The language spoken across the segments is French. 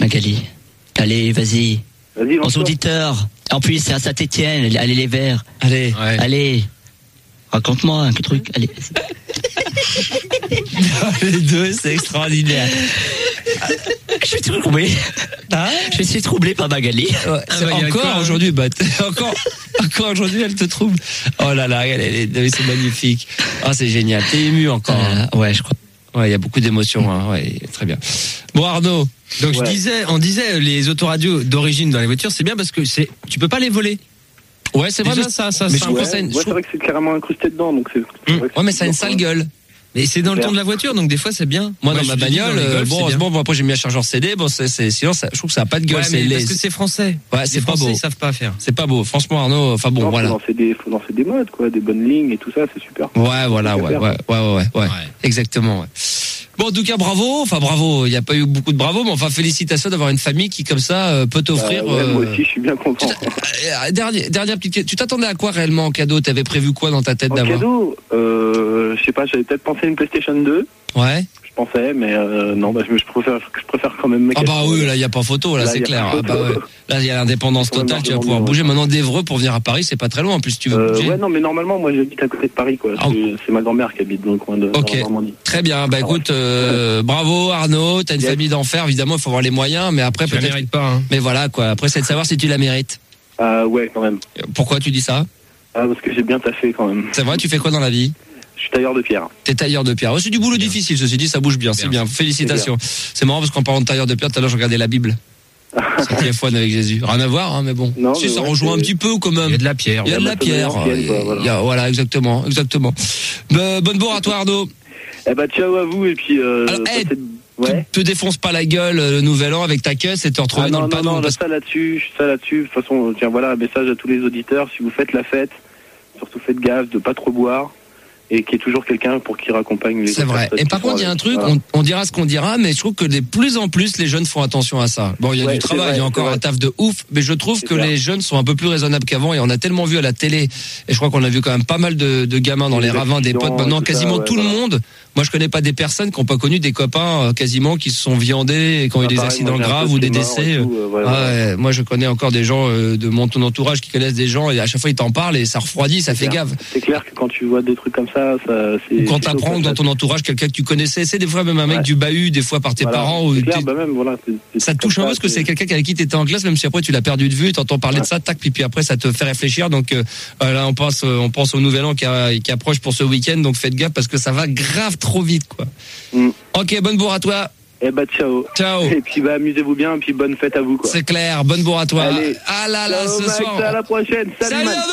Magali. Allez, vas-y. Vas-y, Aux auditeurs. En plus, c'est à Saint-Étienne. Allez, les Verts. Allez. Ouais. Allez. Raconte-moi un truc. Allez. Les deux, c'est extraordinaire. Je suis troublé. Je suis troublé par Magali. Ouais, c'est encore aujourd'hui, encore aujourd'hui, elle te trouble. Oh là là, c'est magnifique. Oh, c'est génial. T'es ému encore. Ouais, je crois. Ouais, il y a beaucoup d'émotions. Hein. Ouais, très bien. Bon, Arnaud. Donc on disait les autoradios d'origine dans les voitures, c'est bien parce que tu peux pas les voler. Ouais, c'est vrai. Déjà, Mais ça. je trouve que ça a c'est vrai que c'est carrément incrusté dedans, donc c'est. Ouais, mais ça a une sale gueule. Mais c'est dans le ton de la voiture, donc des fois c'est bien. Moi, dans ma bagnole, bon, après j'ai mis un chargeur CD. Bon, sinon, je trouve que ça a pas de gueule. Ouais, mais parce que c'est français. Ouais, c'est pas beau. Ils savent pas faire. C'est pas beau. Franchement, Arnaud. Enfin bon, voilà. Faut lancer des modes, quoi, des bonnes lignes et tout ça, c'est super. Ouais, voilà, ouais. Exactement. Ouais. Bon, en tout cas, bravo. Enfin, bravo. Il n'y a pas eu beaucoup de bravo, mais enfin, félicitations d'avoir une famille qui, comme ça, peut t'offrir. Ouais, moi aussi, je suis bien content. Dernière petite question. Tu t'attendais à quoi réellement en cadeau? T'avais prévu quoi dans ta tête d'avoir? En cadeau, je sais pas, j'avais peut-être pensé à une PlayStation 2. Ouais. Je pensais, mais non, je préfère quand même me Ah bah oui, là il y a pas photo, là c'est clair. Ah bah ouais. Là il y a l'indépendance totale, tu vas pouvoir bouger. Maintenant d'Évreux pour venir à Paris, c'est pas très loin en plus, tu veux bouger. Ouais, non, mais normalement moi j'habite à côté de Paris, quoi. C'est ma grand-mère qui habite dans le coin de Normandie. Très bien. Bah écoute, bravo Arnaud, t'as une famille d'enfer, évidemment, il faut avoir les moyens, mais après peut-être. Tu la mérites pas. Hein. Mais voilà quoi. Après c'est de savoir si tu la mérites. Ouais, quand même. Pourquoi tu dis ça? Parce que j'ai bien taffé quand même. C'est vrai, tu fais quoi dans la vie? Je suis tailleur de pierre. T'es tailleur de pierre. C'est du boulot difficile, ceci dit, ça bouge bien, c'est bien. Félicitations. C'est marrant parce qu'en parlant de tailleur de pierre, tout à l'heure, je regardais la Bible. C'est téléphone avec Jésus. Rien à voir, hein, mais bon. Non, si, ça rejoint un petit peu quand même. Il y a de la pierre. Il y a de la pierre. Voilà, exactement. Bonne bourre à toi, Arnaud. Eh bah, ciao à vous, et puis, ouais. Te défonce pas la gueule le nouvel an avec ta caisse et te retrouver dans le panneau. Non, ça là-dessus. De toute façon, tiens, voilà, un message à tous les auditeurs. Si vous faites la fête, surtout faites gaffe de pas trop boire. Et qu'il y ait toujours quelqu'un pour qui raccompagne les. C'est vrai. Et par contre, il y a un truc, on dira ce qu'on dira, mais je trouve que de plus en plus, les jeunes font attention à ça. Bon, il y a du travail, il y a encore un taf de ouf, mais je trouve que les jeunes sont un peu plus raisonnables qu'avant, et on a tellement vu à la télé, et je crois qu'on a vu quand même pas mal de gamins dans les ravins, des potes, maintenant quasiment tout le monde. Moi, je connais pas des personnes qui n'ont pas connu des copains quasiment qui se sont viandés et qui ont eu des accidents graves ou des décès. Moi, je connais encore des gens de mon entourage qui connaissent des gens, et à chaque fois ils t'en parlent et ça refroidit, ça fait gaffe. C'est clair que quand tu vois des trucs comme ça, c'est. Ou quand t'apprends dans ton entourage quelqu'un que tu connaissais, c'est des fois même un mec du bahut, des fois par tes parents. Ou clair, même, voilà, ça te touche un peu parce que c'est quelqu'un avec qui t'étais en classe, même si après tu l'as perdu de vue, t'entends parler de ça, tac, puis après ça te fait réfléchir. Donc là, on pense au nouvel an qui approche pour ce week-end, donc faites gaffe parce que ça va grave trop vite, quoi. Ok, bonne bourre à toi. Eh bah ciao. Et puis amusez-vous bien, puis bonne fête à vous, quoi. C'est clair, bonne bourre à toi. Allez. Ah là là, ciao, ce Max, soir. à la prochaine. Salut Arnaud,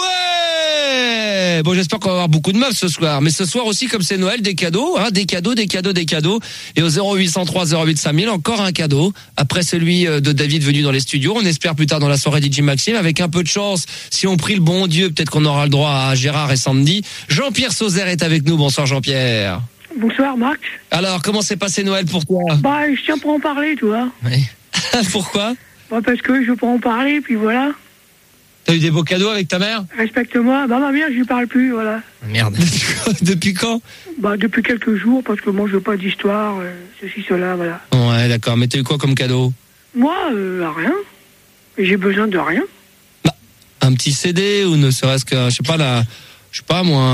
ouais. Bon, j'espère qu'on va avoir beaucoup de meufs ce soir. Mais ce soir aussi, comme c'est Noël, des cadeaux, hein, des cadeaux. Et au 0803 08 5000, encore un cadeau. Après celui de David venu dans les studios. On espère plus tard dans la soirée DJ Maxime. Avec un peu de chance, si on prie le bon Dieu, peut-être qu'on aura le droit à Gérard et Sandy. Jean-Pierre Sauzère est avec nous. Bonsoir Jean-Pierre. Bonsoir Max. Alors, comment s'est passé Noël pour toi? Bah, je tiens pour en parler, tu vois. Oui. Pourquoi? Bah, parce que je veux pas en parler, puis voilà. T'as eu des beaux cadeaux avec ta mère? Respecte-moi. Bah, ma mère, je lui parle plus, voilà. Merde. Depuis quand? Bah, depuis quelques jours, parce que moi, je veux pas d'histoire, ceci, cela, voilà. Ouais, d'accord. Mais t'as eu quoi comme cadeau? Moi, rien. J'ai besoin de rien. Bah, un petit CD ou ne serait-ce que, je sais pas moi,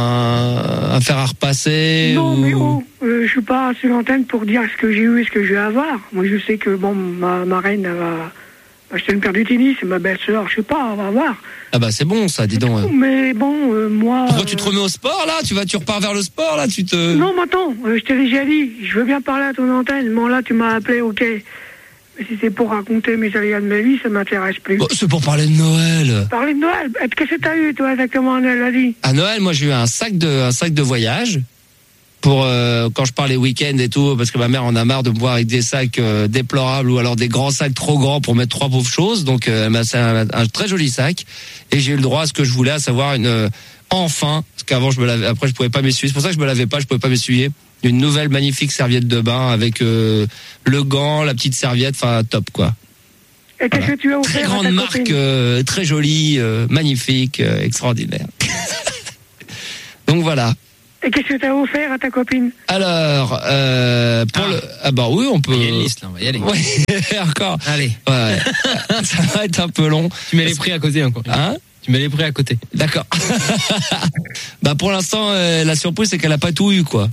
un fer à repasser. Non, mais je suis pas sur l'antenne pour dire ce que j'ai eu et ce que je vais avoir. Moi, je sais que, bon, ma reine, elle va acheter une paire de tennis, et ma belle-sœur, je sais pas, on va voir. Ah bah c'est bon ça, dis donc. Mais bon, moi... Pourquoi tu te remets au sport là? Tu repars vers le sport là? Non, mais attends, je t'ai déjà dit, je veux bien parler à ton antenne. Bon, là, tu m'as appelé, ok. Mais si c'est pour raconter mes aléas de ma vie, ça m'intéresse plus. Bon, c'est pour parler de Noël. Parler de Noël? Qu'est-ce que t'as eu, toi, exactement, à Noël, vas-y? À Noël, moi, j'ai eu un sac de voyage. Pour quand je pars les week-ends et tout, parce que ma mère en a marre de me voir avec des sacs déplorables ou alors des grands sacs trop grands pour mettre trois pauvres choses. Donc elle m'a fait un très joli sac et j'ai eu le droit à ce que je voulais, à savoir enfin, parce qu'avant après je pouvais pas m'essuyer. C'est pour ça que je me lavais pas, je pouvais pas m'essuyer. Une nouvelle magnifique serviette de bain avec le gant, la petite serviette, enfin top quoi. Et qu'est-ce que tu as offert? Très grande marque, très jolie, magnifique, extraordinaire. Donc voilà. Et qu'est-ce que t'as offert à ta copine? Alors, ah bah oui, on peut. Il y a une liste là, on va y aller. Ouais, encore. Allez. Ouais. Ça va être un peu long. Tu mets les prix à côté encore. Hein? Tu mets les prix à côté. D'accord. Bah pour l'instant, la surprise c'est qu'elle a pas tout eu quoi.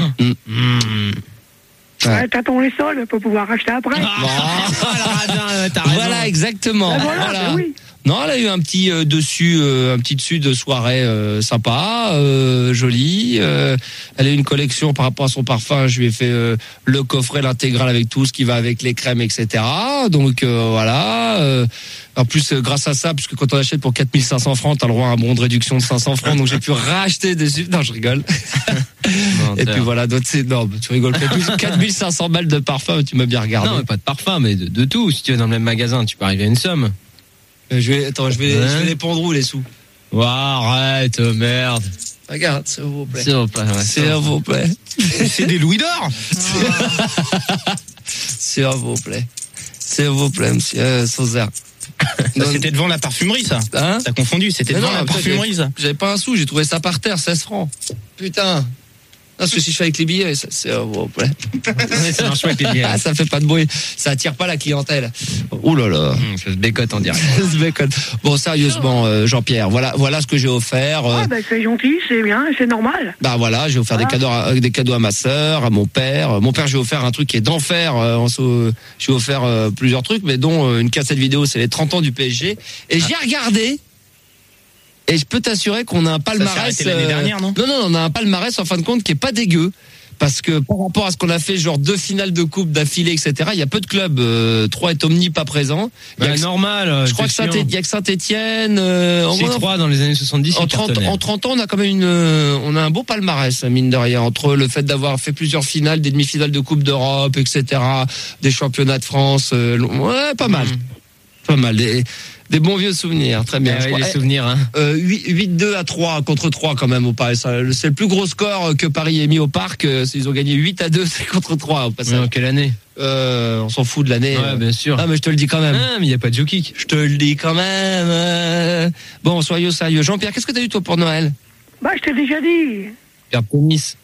Ouais, t'attends les soldes pour pouvoir racheter après. Voilà, exactement. Voilà. Ben oui. Non, elle a eu un petit dessus de soirée sympa, joli. Elle a eu une collection par rapport à son parfum. Je lui ai fait le coffret, l'intégrale avec tout ce qui va avec les crèmes, etc. Donc voilà. En plus, grâce à ça, puisque quand on achète pour 4500 francs, t'as le droit à un bon de réduction de 500 francs. Donc j'ai pu racheter dessus. Non, je rigole. Et puis voilà, d'autres c'est non, tu rigoles pas plus. 4500 balles de parfum, tu m'as bien regardé. Non, mais pas de parfum, mais de tout. Si tu vas dans le même magasin, tu peux arriver à une somme. Je vais les pondre où les sous? Oh, arrête, merde. Regarde, s'il vous plaît. S'il vous plaît. S'il vous plaît. C'est des louis d'or. S'il vous plaît. S'il vous plaît, monsieur Sauzer. C'était devant la parfumerie, ça. Hein? T'as confondu, c'était devant la parfumerie, ça. J'avais pas un sou, j'ai trouvé ça par terre, 16 francs. Putain. Non, parce que si je fais avec les billets, s'il vous plaît. Ça marche pas avec les billets. Ah, ça fait pas de bruit. Ça attire pas la clientèle. Ouh là là. Ça se bécote en direct. Ça se bécote. Bon, sérieusement, Jean-Pierre, voilà ce que j'ai offert. Ah, bah, c'est gentil, c'est bien, c'est normal. Bah voilà, j'ai offert des cadeaux à ma sœur, à mon père. Mon père, j'ai offert un truc qui est d'enfer. J'ai offert plusieurs trucs, mais dont une cassette vidéo, c'est les 30 ans du PSG. Et j'ai regardé. Et je peux t'assurer qu'on a un palmarès. Ça s'est arrêté l'année dernière, non? Non, on a un palmarès en fin de compte qui est pas dégueu. Parce que par rapport à ce qu'on a fait, genre 2 finales de coupe d'affilée, etc., il y a peu de clubs. 3 est Omni pas présent. Normal. Je crois il y a que Saint-Etienne. C'est 3 dans les années 70. En 30 ans, on a quand même on a un beau palmarès, mine de rien, entre le fait d'avoir fait plusieurs finales, des demi-finales de Coupe d'Europe, etc., des championnats de France. Ouais, pas mal. Pas mal. Des bons vieux souvenirs, très bien. Les souvenirs, hein. 8-2 à 3 contre 3 quand même au Paris. C'est le plus gros score que Paris ait mis au parc. Ils ont gagné 8-2, c'est contre 3 au passage. Ouais, quelle année? On s'en fout de l'année. Ouais, bien sûr. Ah, mais je te le dis quand même. Ah, mais il y a pas de jockey. Je te le dis quand même. Bon, soyons sérieux. Jean-Pierre, qu'est-ce que t'as eu toi pour Noël? Bah, je t'ai déjà dit. Pierre Pénis.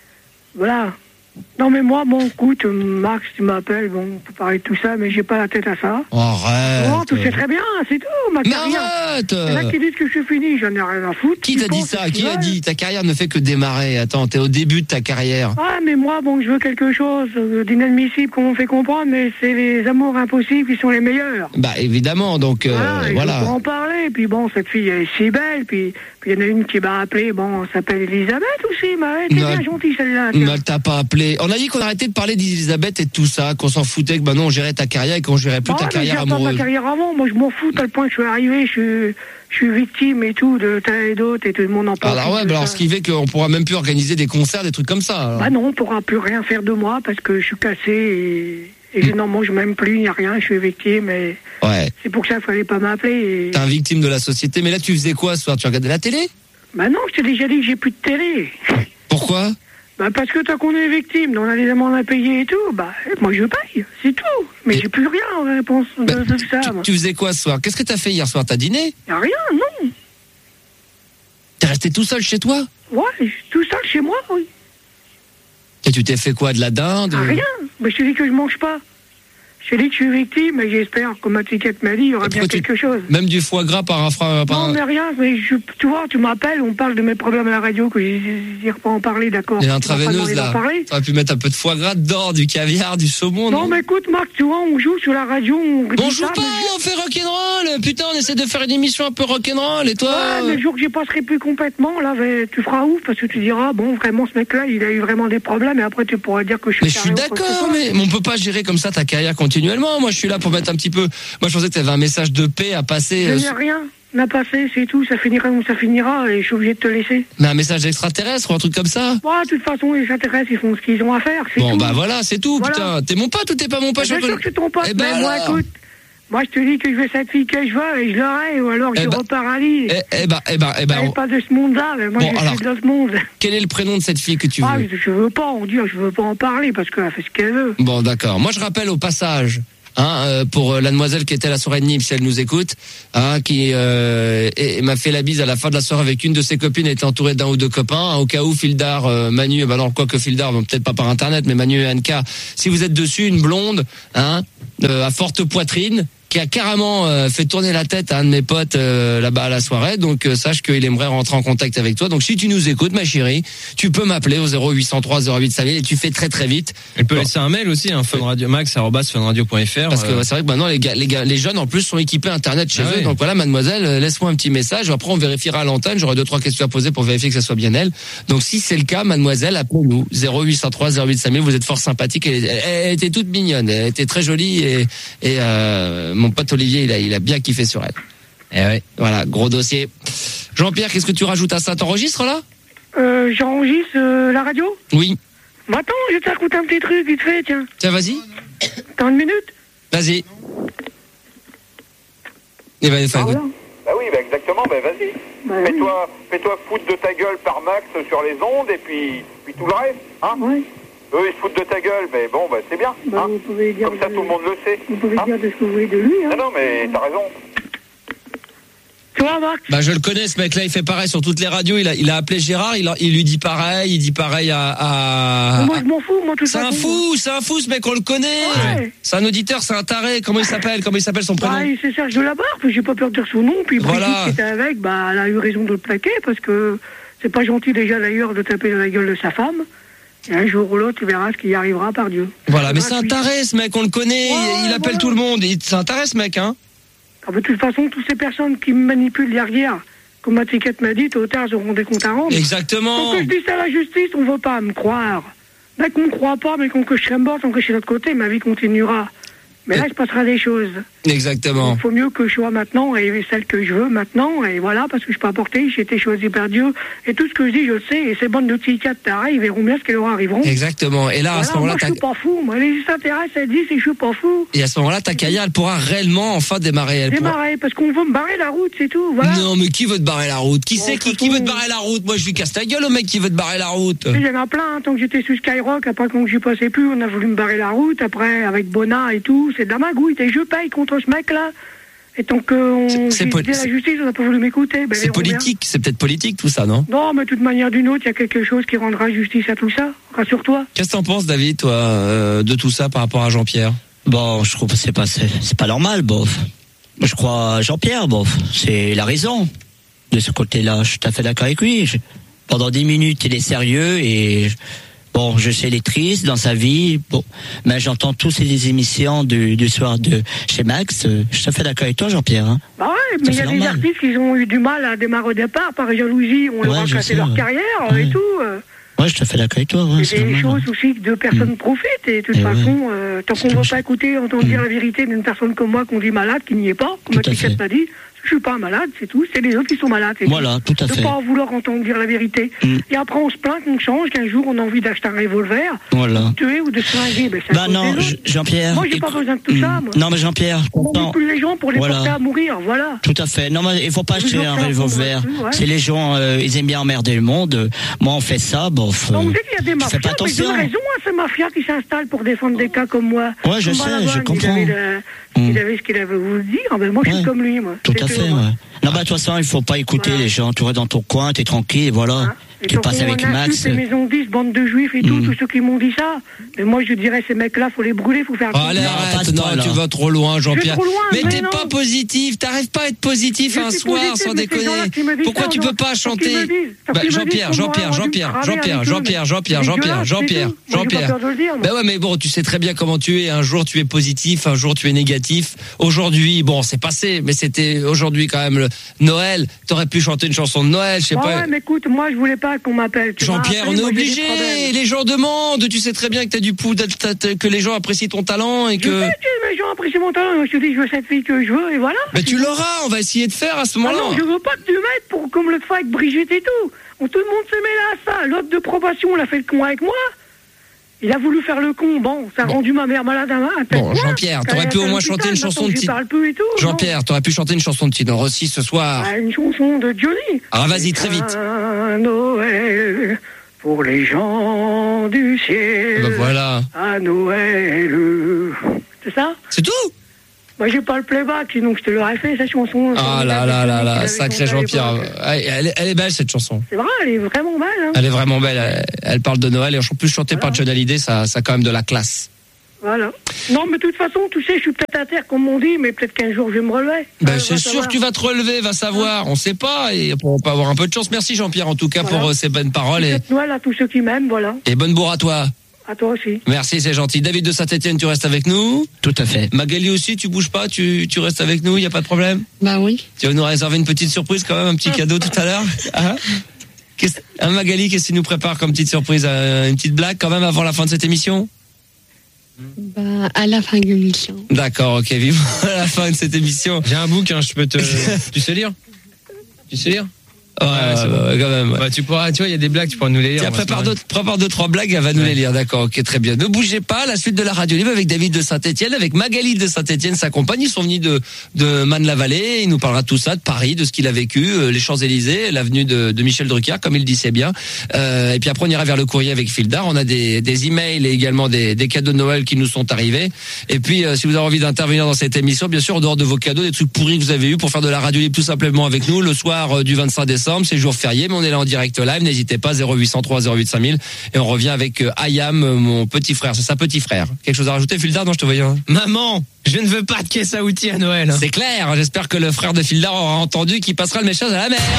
Voilà. Non, mais moi, bon, écoute, Max, tu m'appelles, bon, on peut parler de tout ça, mais j'ai pas la tête à ça. Arrête. Bon, tout c'est très bien, c'est tout, ma carrière. Arrête. Il y en a qui disent que je suis fini, j'en ai rien à foutre. Qui t'a dit ça? Qui a dit? Ta carrière ne fait que démarrer. Attends, t'es au début de ta carrière. Ah, mais moi, bon, je veux quelque chose d'inadmissible, comme on fait comprendre, mais c'est les amours impossibles qui sont les meilleurs. Bah, évidemment, donc, voilà. Je peux en parler, puis bon, cette fille, elle est si belle, puis il y en a une qui m'a appelé, bon, elle s'appelle Elisabeth aussi, mais elle était bien gentille, celle-là. Ne t'a pas appelé. On a dit qu'on arrêtait de parler d'Elisabeth et de tout ça, qu'on s'en foutait, que maintenant on gérait ta carrière et qu'on gérait plus ta carrière amoureuse. Pas ma carrière avant, moi je m'en fous, à le point que je suis arrivé, je suis victime et tout, de tas et d'autres, et tout le monde en parle. Alors ouais, alors ce qui fait qu'on pourra même plus organiser des concerts, des trucs comme ça. Alors. Bah non, on pourra plus rien faire de moi parce que je suis cassé et je n'en mange même plus, il n'y a rien, je suis victime et c'est pour ça qu'il fallait pas m'appeler. T'es un victime de la société, mais là tu faisais quoi ce soir? Tu regardais la télé? Bah non, je t'ai déjà dit que j'ai plus de télé. Pourquoi? Bah parce que tant qu'on est victime, on a des amendes à payer et tout, bah moi je paye, c'est tout. Mais j'ai plus rien en réponse de ça. Tu faisais quoi ce soir? Qu'est-ce que t'as fait hier soir? T'as dîné? Y'a rien, non. T'es resté tout seul chez toi? Ouais, tout seul chez moi, oui. Et tu t'es fait quoi? De la dinde? Rien, mais je te dis que je mange pas. Je te dis que je suis victime, mais j'espère, comme ma tiquette m'a dit, il y aura bien quelque chose. Même du foie gras par un... Non, mais rien, mais tu vois, tu m'appelles, on parle de mes problèmes à la radio, que je n'ai pas en parler, d'accord. Il y a l'intraveineuse, là. T'aurais pu mettre un peu de foie gras dedans, du caviar, du saumon, non? Non, mais écoute, Marc, tu vois, on joue sur la radio, on joue pas, on fait rock'n'roll. Putain, on essaie de faire une émission un peu rock'n'roll, et toi? Ouais, mais le jour que j'y passerai plus complètement, là, tu feras ouf, parce que tu diras, bon, vraiment, ce mec-là, il a eu vraiment des problèmes, et après, tu pourras dire que je suis... Mais je suis d'accord, mais on peut pas gérer comme ça ta carrière continuellement. Moi, je suis là pour mettre un petit peu... Moi, je pensais que tu avais un message de paix à passer... Je n'ai rien à passer, c'est tout. Ça finira où ça finira et je suis obligé de te laisser. Mais un message extraterrestre ou un truc comme ça? Ouais, de toute façon, les extraterrestres, ils font ce qu'ils ont à faire, c'est bon, tout. bah voilà, c'est tout, voilà. Putain. T'es mon pote ou t'es pas mon pote? Bien sûr que c'est ton pote, mais moi, écoute... Moi, je te dis que je veux cette fille que je veux et je l'aurai, ou alors je repars à Lille. Elle est pas de ce monde-là, mais moi, je suis de ce monde. Quel est le prénom de cette fille que tu veux? Ah, je veux pas en dire, je veux pas en parler parce qu'elle fait ce qu'elle veut. Bon, d'accord. Moi, je rappelle au passage pour la demoiselle qui était à la soirée de Nîmes, si elle nous écoute, qui m'a fait la bise à la fin de la soirée avec une de ses copines, elle était entourée d'un ou deux copains, au cas où Fildar, Manu, non, quoique Fildar, peut-être pas par internet, mais Manu et Anka, si vous êtes dessus, une blonde, à forte poitrine, qui a carrément fait tourner la tête à un de mes potes là-bas à la soirée. Donc sache qu'il aimerait rentrer en contact avec toi. Donc si tu nous écoutes, ma chérie, tu peux m'appeler au 0803 08 5000 et tu fais très très vite. Elle peut laisser un mail aussi, funradiomax@funradio.fr. Parce que c'est vrai que maintenant les jeunes en plus sont équipés internet chez eux. Donc voilà, mademoiselle, laisse-moi un petit message. Après on vérifiera à l'antenne. J'aurai 2-3 questions à poser pour vérifier que ça soit bien elle. Donc si c'est le cas, mademoiselle, appelez-nous 0803 08 5000. Vous êtes fort sympathique. Elle était toute mignonne. Elle était très jolie et mon pote Olivier, il a bien kiffé sur elle. Et ouais, voilà, gros dossier. Jean-Pierre, qu'est-ce que tu rajoutes à ça? T'enregistres là? J'enregistre la radio? Oui. Bah attends, je vais te raconter un petit truc vite fait, tiens. Tiens, vas-y. T'as une minute? Vas-y. Et ben, voilà. Bah oui, exactement, vas-y. Fais-toi foutre de ta gueule par Max sur les ondes et puis tout le reste, hein? Oui. Eux, ils se foutent de ta gueule, mais bon, c'est bien. Bah, vous pouvez dire comme ça, tout le monde le sait. Vous pouvez dire de ce que vous voulez de lui, hein. Non, mais t'as raison. Tu vois, Max? Bah, je le connais, ce mec-là, il fait pareil sur toutes les radios. Il a appelé Gérard, il lui dit pareil, il dit pareil à... Moi, je m'en fous, moi, tout ça. C'est un fou, ce mec, on le connaît. Ouais. C'est un auditeur, c'est un taré. Comment il s'appelle son prénom? Bah, c'est Serge Delabarre, puis j'ai pas peur de dire son nom, puis Brigitte qui était avec, elle a eu raison de le plaquer, parce que c'est pas gentil déjà, d'ailleurs, de taper dans la gueule de sa femme. Et un jour ou l'autre, tu verras ce qui y arrivera par Dieu. Voilà, mais c'est un taré, ce mec, on le connaît, il appelle tout le monde. C'est un taré, ce mec, hein. De toute façon, toutes ces personnes qui me manipulent derrière, comme ma tiquette m'a dit, tôt ou tard, ils auront des comptes à rendre. Exactement. Quand je dis ça à la justice, on veut pas me croire. Là, qu'on me croit pas, mais qu'on que je serai mort, qu'on que je suis de l'autre côté, ma vie continuera. Mais là, il se passera des choses. Exactement. Il faut mieux que je sois maintenant et celle que je veux maintenant. Et voilà, parce que je peux apporter, j'ai été choisi par Dieu. Et tout ce que je dis, je le sais. Et ces bandes de psychiatres, ils verront bien ce qui leur arriveront. Exactement. Et là, voilà, à ce moment-là, moi, je suis pas fou. Moi, les extraterrestres, elles disent, je suis pas fou. Et à ce moment-là, ta carrière, elle pourra réellement enfin démarrer. Parce qu'on veut me barrer la route, c'est tout. Voilà. Non, mais qui veut te barrer la route? Qui veut te barrer la route? Moi, je lui casse ta gueule au mec qui veut te barrer la route. Il y en a plein. Tant que j'étais sur Skyrock, après, quand j'y passais plus, on a voulu me barrer la route. Après, avec Bona et tout, c'est de la magouille. Et je paye contre ce mec-là. Et tant qu'on disait la justice, on n'a pas voulu m'écouter. C'est politique, c'est peut-être politique tout ça, non? Non, mais de toute manière d'une autre, il y a quelque chose qui rendra justice à tout ça. Rassure-toi. Qu'est-ce que t'en penses, David, toi, de tout ça par rapport à Jean-Pierre? Bon, je trouve que c'est pas normal, bof. Je crois Jean-Pierre, bof. C'est la raison. De ce côté-là, je suis tout à fait d'accord avec lui. Pendant 10 minutes, il est sérieux et... Bon, je sais, il est triste dans sa vie. Bon, mais j'entends tous ces émissions du soir de chez Max. Je suis tout à fait d'accord avec toi, Jean-Pierre. Hein. Bah ouais, mais il y a des artistes qui ont eu du mal à démarrer au départ. Par jalousie, on leur a cassé leur carrière et tout. Ouais, je suis tout à fait d'accord avec toi. Ouais, c'est des choses aussi que deux personnes profitent. Et de toute façon, tant qu'on ne veut pas écouter, entendre dire la vérité d'une personne comme moi qu'on dit malade, qui n'y est pas, comme Mathieu m'a dit. Je suis pas malade, c'est tout. C'est les autres qui sont malades. Voilà, tout à fait. De pas vouloir entendre dire la vérité. Et après, on se plaint qu'on change, qu'un jour, on a envie d'acheter un revolver, de tuer ou de se flinguer. Non, Jean-Pierre. Moi, j'ai pas besoin de tout ça, moi. Non, mais Jean-Pierre. On manipule les gens pour les porter à mourir, voilà. Tout à fait. Non, mais il faut pas acheter un revolver. Si les gens, ils aiment bien emmerder le monde, moi, on fait ça, bof. Non, vous dites qu'il y a des mafias, mais ils ont raison, ces mafias qui s'installent pour défendre des cas comme moi. Ouais, je sais, je comprends. Il avait ce qu'il avait voulu dire, mais moi, je suis comme lui, moi. Tout à fait, ouais. Non, bah, de toute façon, il faut pas écouter les gens. Tu restes dans ton coin, t'es tranquille, et voilà. Tu passes avec Max. Ces maisons 10, bande de juifs et tout, tous ceux qui m'ont dit ça. Mais moi, je dirais, ces mecs-là, faut les brûler, faut faire. Allez, arrête, non, tu vas trop loin, Jean-Pierre. Mais t'es pas positif, t'arrives pas à être positif un soir, sans déconner. Pourquoi tu peux pas chanter? Jean-Pierre. Ben ouais, mais bon, tu sais très bien comment tu es. Un jour, tu es positif, un jour, tu es négatif. Aujourd'hui, bon, c'est passé, mais c'était aujourd'hui quand même le Noël. T'aurais pu chanter une chanson de Noël, je sais pas. Ouais, mais écoute, moi, je voulais pas qu'on m'appelle. Jean-Pierre, on est obligé. Les gens demandent. Tu sais très bien que t'as du pouls, que les gens apprécient ton talent et que. Je sais que les gens apprécient mon talent. Je te dis, je veux cette fille que je veux et voilà. Mais tu l'auras. On va essayer de faire à ce moment-là. Non, je veux pas que tu m'aides pour comme le fait avec Brigitte et tout. Tout le monde se met là à ça. L'autre de probation, il a fait le con avec moi. Il a voulu faire le con, ça a rendu ma mère malade à main. Bon, Jean-Pierre, t'aurais pu au moins chanter une chanson de Tino. Jean-Pierre, t'aurais pu chanter une chanson de Tino Rossi ce soir. Une chanson de Johnny. Ah, vas-y, très vite. Un Noël pour les gens du ciel. Voilà. À Noël. c'est ça? C'est tout? Bah, j'ai pas le playback, sinon je te l'aurais fait, cette chanson. Ah là, sacré Jean-Pierre. Elle est belle, cette chanson. C'est vrai, elle est vraiment belle. Hein. Elle est vraiment belle. Elle parle de Noël et en plus chantée par John Hallyday, ça a quand même de la classe. Voilà. Non, mais de toute façon, tu sais, je suis peut-être à terre, comme on dit, mais peut-être qu'un jour je vais me relever. C'est sûr que tu vas te relever, va savoir. On sait pas, et on peut avoir un peu de chance. Merci Jean-Pierre, en tout cas, pour ces bonnes paroles. Et Noël à tous ceux qui m'aiment, voilà. Et bonne bourre à toi. À toi aussi. Merci, c'est gentil. David de Saint-Etienne, tu restes avec nous? Tout à fait. Magali aussi, tu bouges pas, tu restes avec nous, il y a pas de problème? Bah oui. Tu vas nous réserver une petite surprise quand même, un petit cadeau tout à l'heure? Magali, qu'est-ce que tu nous prépares comme petite surprise? Une petite blague quand même avant la fin de cette émission? Bah, à la fin de l'émission. D'accord, ok, vivement à la fin de cette émission. J'ai un bouquin, je peux te... Tu sais lire? Ouais, quand même. Ouais. Bah, tu vois, il y a des blagues, tu pourras nous les lire. Tiens, prépare deux, trois blagues, elle va nous les lire. D'accord, ok, très bien. Ne bougez pas, la suite de la radio libre avec David de Saint-Etienne, avec Magali de Saint-Etienne, sa compagne. Ils sont venus de Marne-la-Vallée. Il nous parlera de tout ça, de Paris, de ce qu'il a vécu, les Champs-Élysées, l'avenue de Michel Drucker, comme il disait bien. Et puis après, on ira vers le courrier avec Fildar. On a des emails et également des cadeaux de Noël qui nous sont arrivés. Et puis, si vous avez envie d'intervenir dans cette émission, bien sûr, en dehors de vos cadeaux, des trucs pourris que vous avez eu pour faire de la radio libre tout simplement avec nous, le soir du 25 décembre, c'est jour férié, mais on est là en direct live, n'hésitez pas, 0803 08 5000, et on revient avec Ayam, mon petit frère, c'est sa petit frère. Quelque chose à rajouter, Fildar? Non, je te voyais. Maman, je ne veux pas de caisse à outils à Noël. C'est clair, j'espère que le frère de Fildar aura entendu qu'il passera le message à la mère.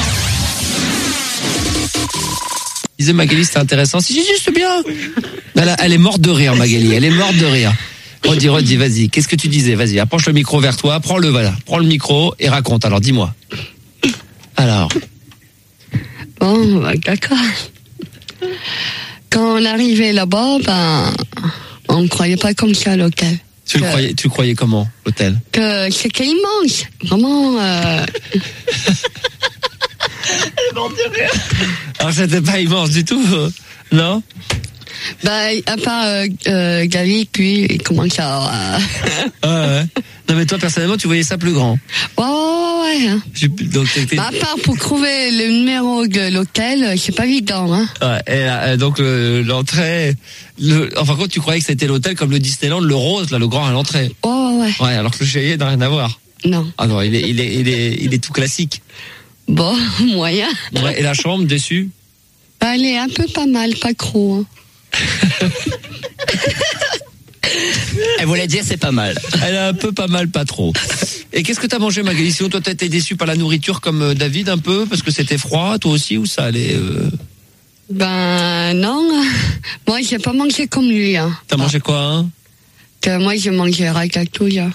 Disait Magali, c'était intéressant. Si, c'est bien. Elle est morte de rire, Magali, elle est morte de rire. Redis, vas-y, qu'est-ce que tu disais? Vas-y, approche le micro vers toi, prends le micro et raconte, alors dis-moi. Alors. Bon, bah, d'accord. Quand on arrivait là-bas, on ne croyait pas comme ça à l'hôtel. Tu croyais comment, l'hôtel? Que c'était immense. Vraiment. Elle est morte de rire. Alors, c'était pas immense du tout, non? Bah, à part Gavi, puis il commence à... Ouais. Non, mais toi, personnellement, tu voyais ça plus grand? Ouais. Hein. Donc, à part pour trouver le numéro de l'hôtel, c'est pas évident, hein. Ouais, et donc, l'entrée... Enfin, quand tu croyais que c'était l'hôtel comme le Disneyland, le rose, là, le grand à l'entrée. Ouais. Ouais, alors que le Chayet n'a rien à voir. Non. Ah non, il est tout classique. Bon, moyen. Ouais, et la chambre, dessus? Bah, elle est un peu pas mal, pas trop, hein. Elle voulait dire c'est pas mal. Elle est un peu pas mal, pas trop. Et qu'est-ce que t'as mangé, Magali? Sinon, toi, t'as été déçu par la nourriture comme David un peu parce que c'était froid, toi aussi, ou ça allait Ben non, moi j'ai pas mangé comme lui. Hein. T'as mangé quoi, hein? Que moi j'ai mangé ratatouille. Hein.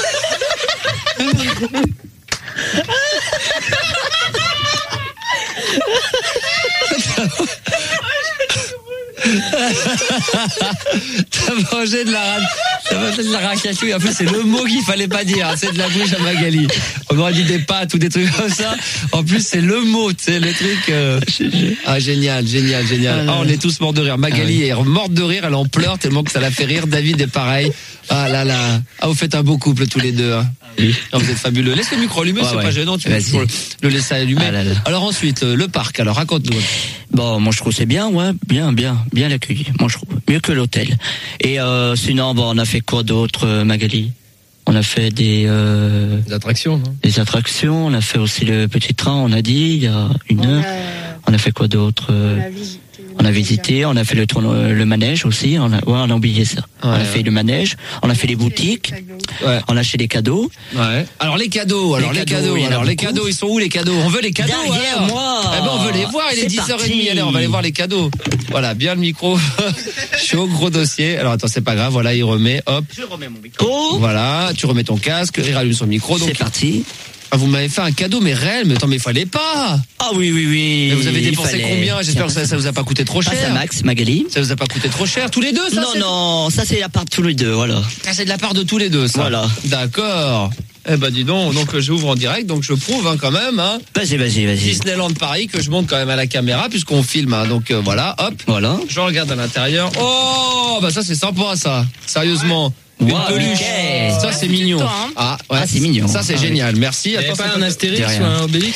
T'as mangé de la ratatouille. En plus, c'est le mot qu'il fallait pas dire. C'est de la bouche à Magali. On aurait dit des pâtes ou des trucs comme ça. En plus, c'est le mot, tu sais, le truc. Ah, génial. Ah, on est tous morts de rire. Magali est morte de rire. Elle en pleure tellement que ça la fait rire. David est pareil. Ah là là. Ah, vous faites un beau couple tous les deux. Hein. Oui. Ah, vous êtes fabuleux. Laisse le micro allumé, c'est pas gênant. Tu peux le laisser allumer. Ah là là. Alors ensuite, le parc. Alors raconte-nous. Bon, moi je trouve c'est bien, ouais, bien accueilli. Moi je trouve mieux que l'hôtel. Et sinon, bon, on a fait quoi d'autre, Magali? On a fait des attractions. Non? Des attractions. On a fait aussi le petit train. On a dit il y a une heure. On a fait quoi d'autre? On a visité, on a fait le manège aussi, on a oublié ça. On a fait le manège, on a fait les boutiques, on a acheté des cadeaux. Ouais. Alors les cadeaux, ils sont où les cadeaux? On veut les cadeaux. Derrière moi. Eh ben, on veut les voir, il est 10h30, allez, on va aller voir les cadeaux. Voilà, bien le micro chaud, gros dossier. Alors attends, c'est pas grave, voilà, il remet, hop. Je remets mon micro. Voilà, tu remets ton casque, il rallume son micro. C'est parti. Ah, vous m'avez fait un cadeau, mais réel, mais attends, mais il fallait pas. Ah oui. Mais vous avez dépensé combien? J'espère que ça vous a pas coûté trop cher. Ça, Max, Magali. Ça vous a pas coûté trop cher, tous les deux, ça? Non, ça c'est la part de tous les deux, voilà. Ça c'est de la part de tous les deux, ça. Voilà. D'accord. Eh ben, dis donc j'ouvre en direct, donc je prouve, hein, quand même, hein. Vas-y. Disneyland Paris, que je monte quand même à la caméra, puisqu'on filme, hein, donc, voilà, hop. Voilà. Je regarde à l'intérieur. Oh, bah ça c'est sympa, ça. Sérieusement. Une peluche. Ça c'est mignon. Toi, hein. Ah, c'est mignon. Ça c'est génial. Merci. Attends, pas un Astérix ou un Obélix?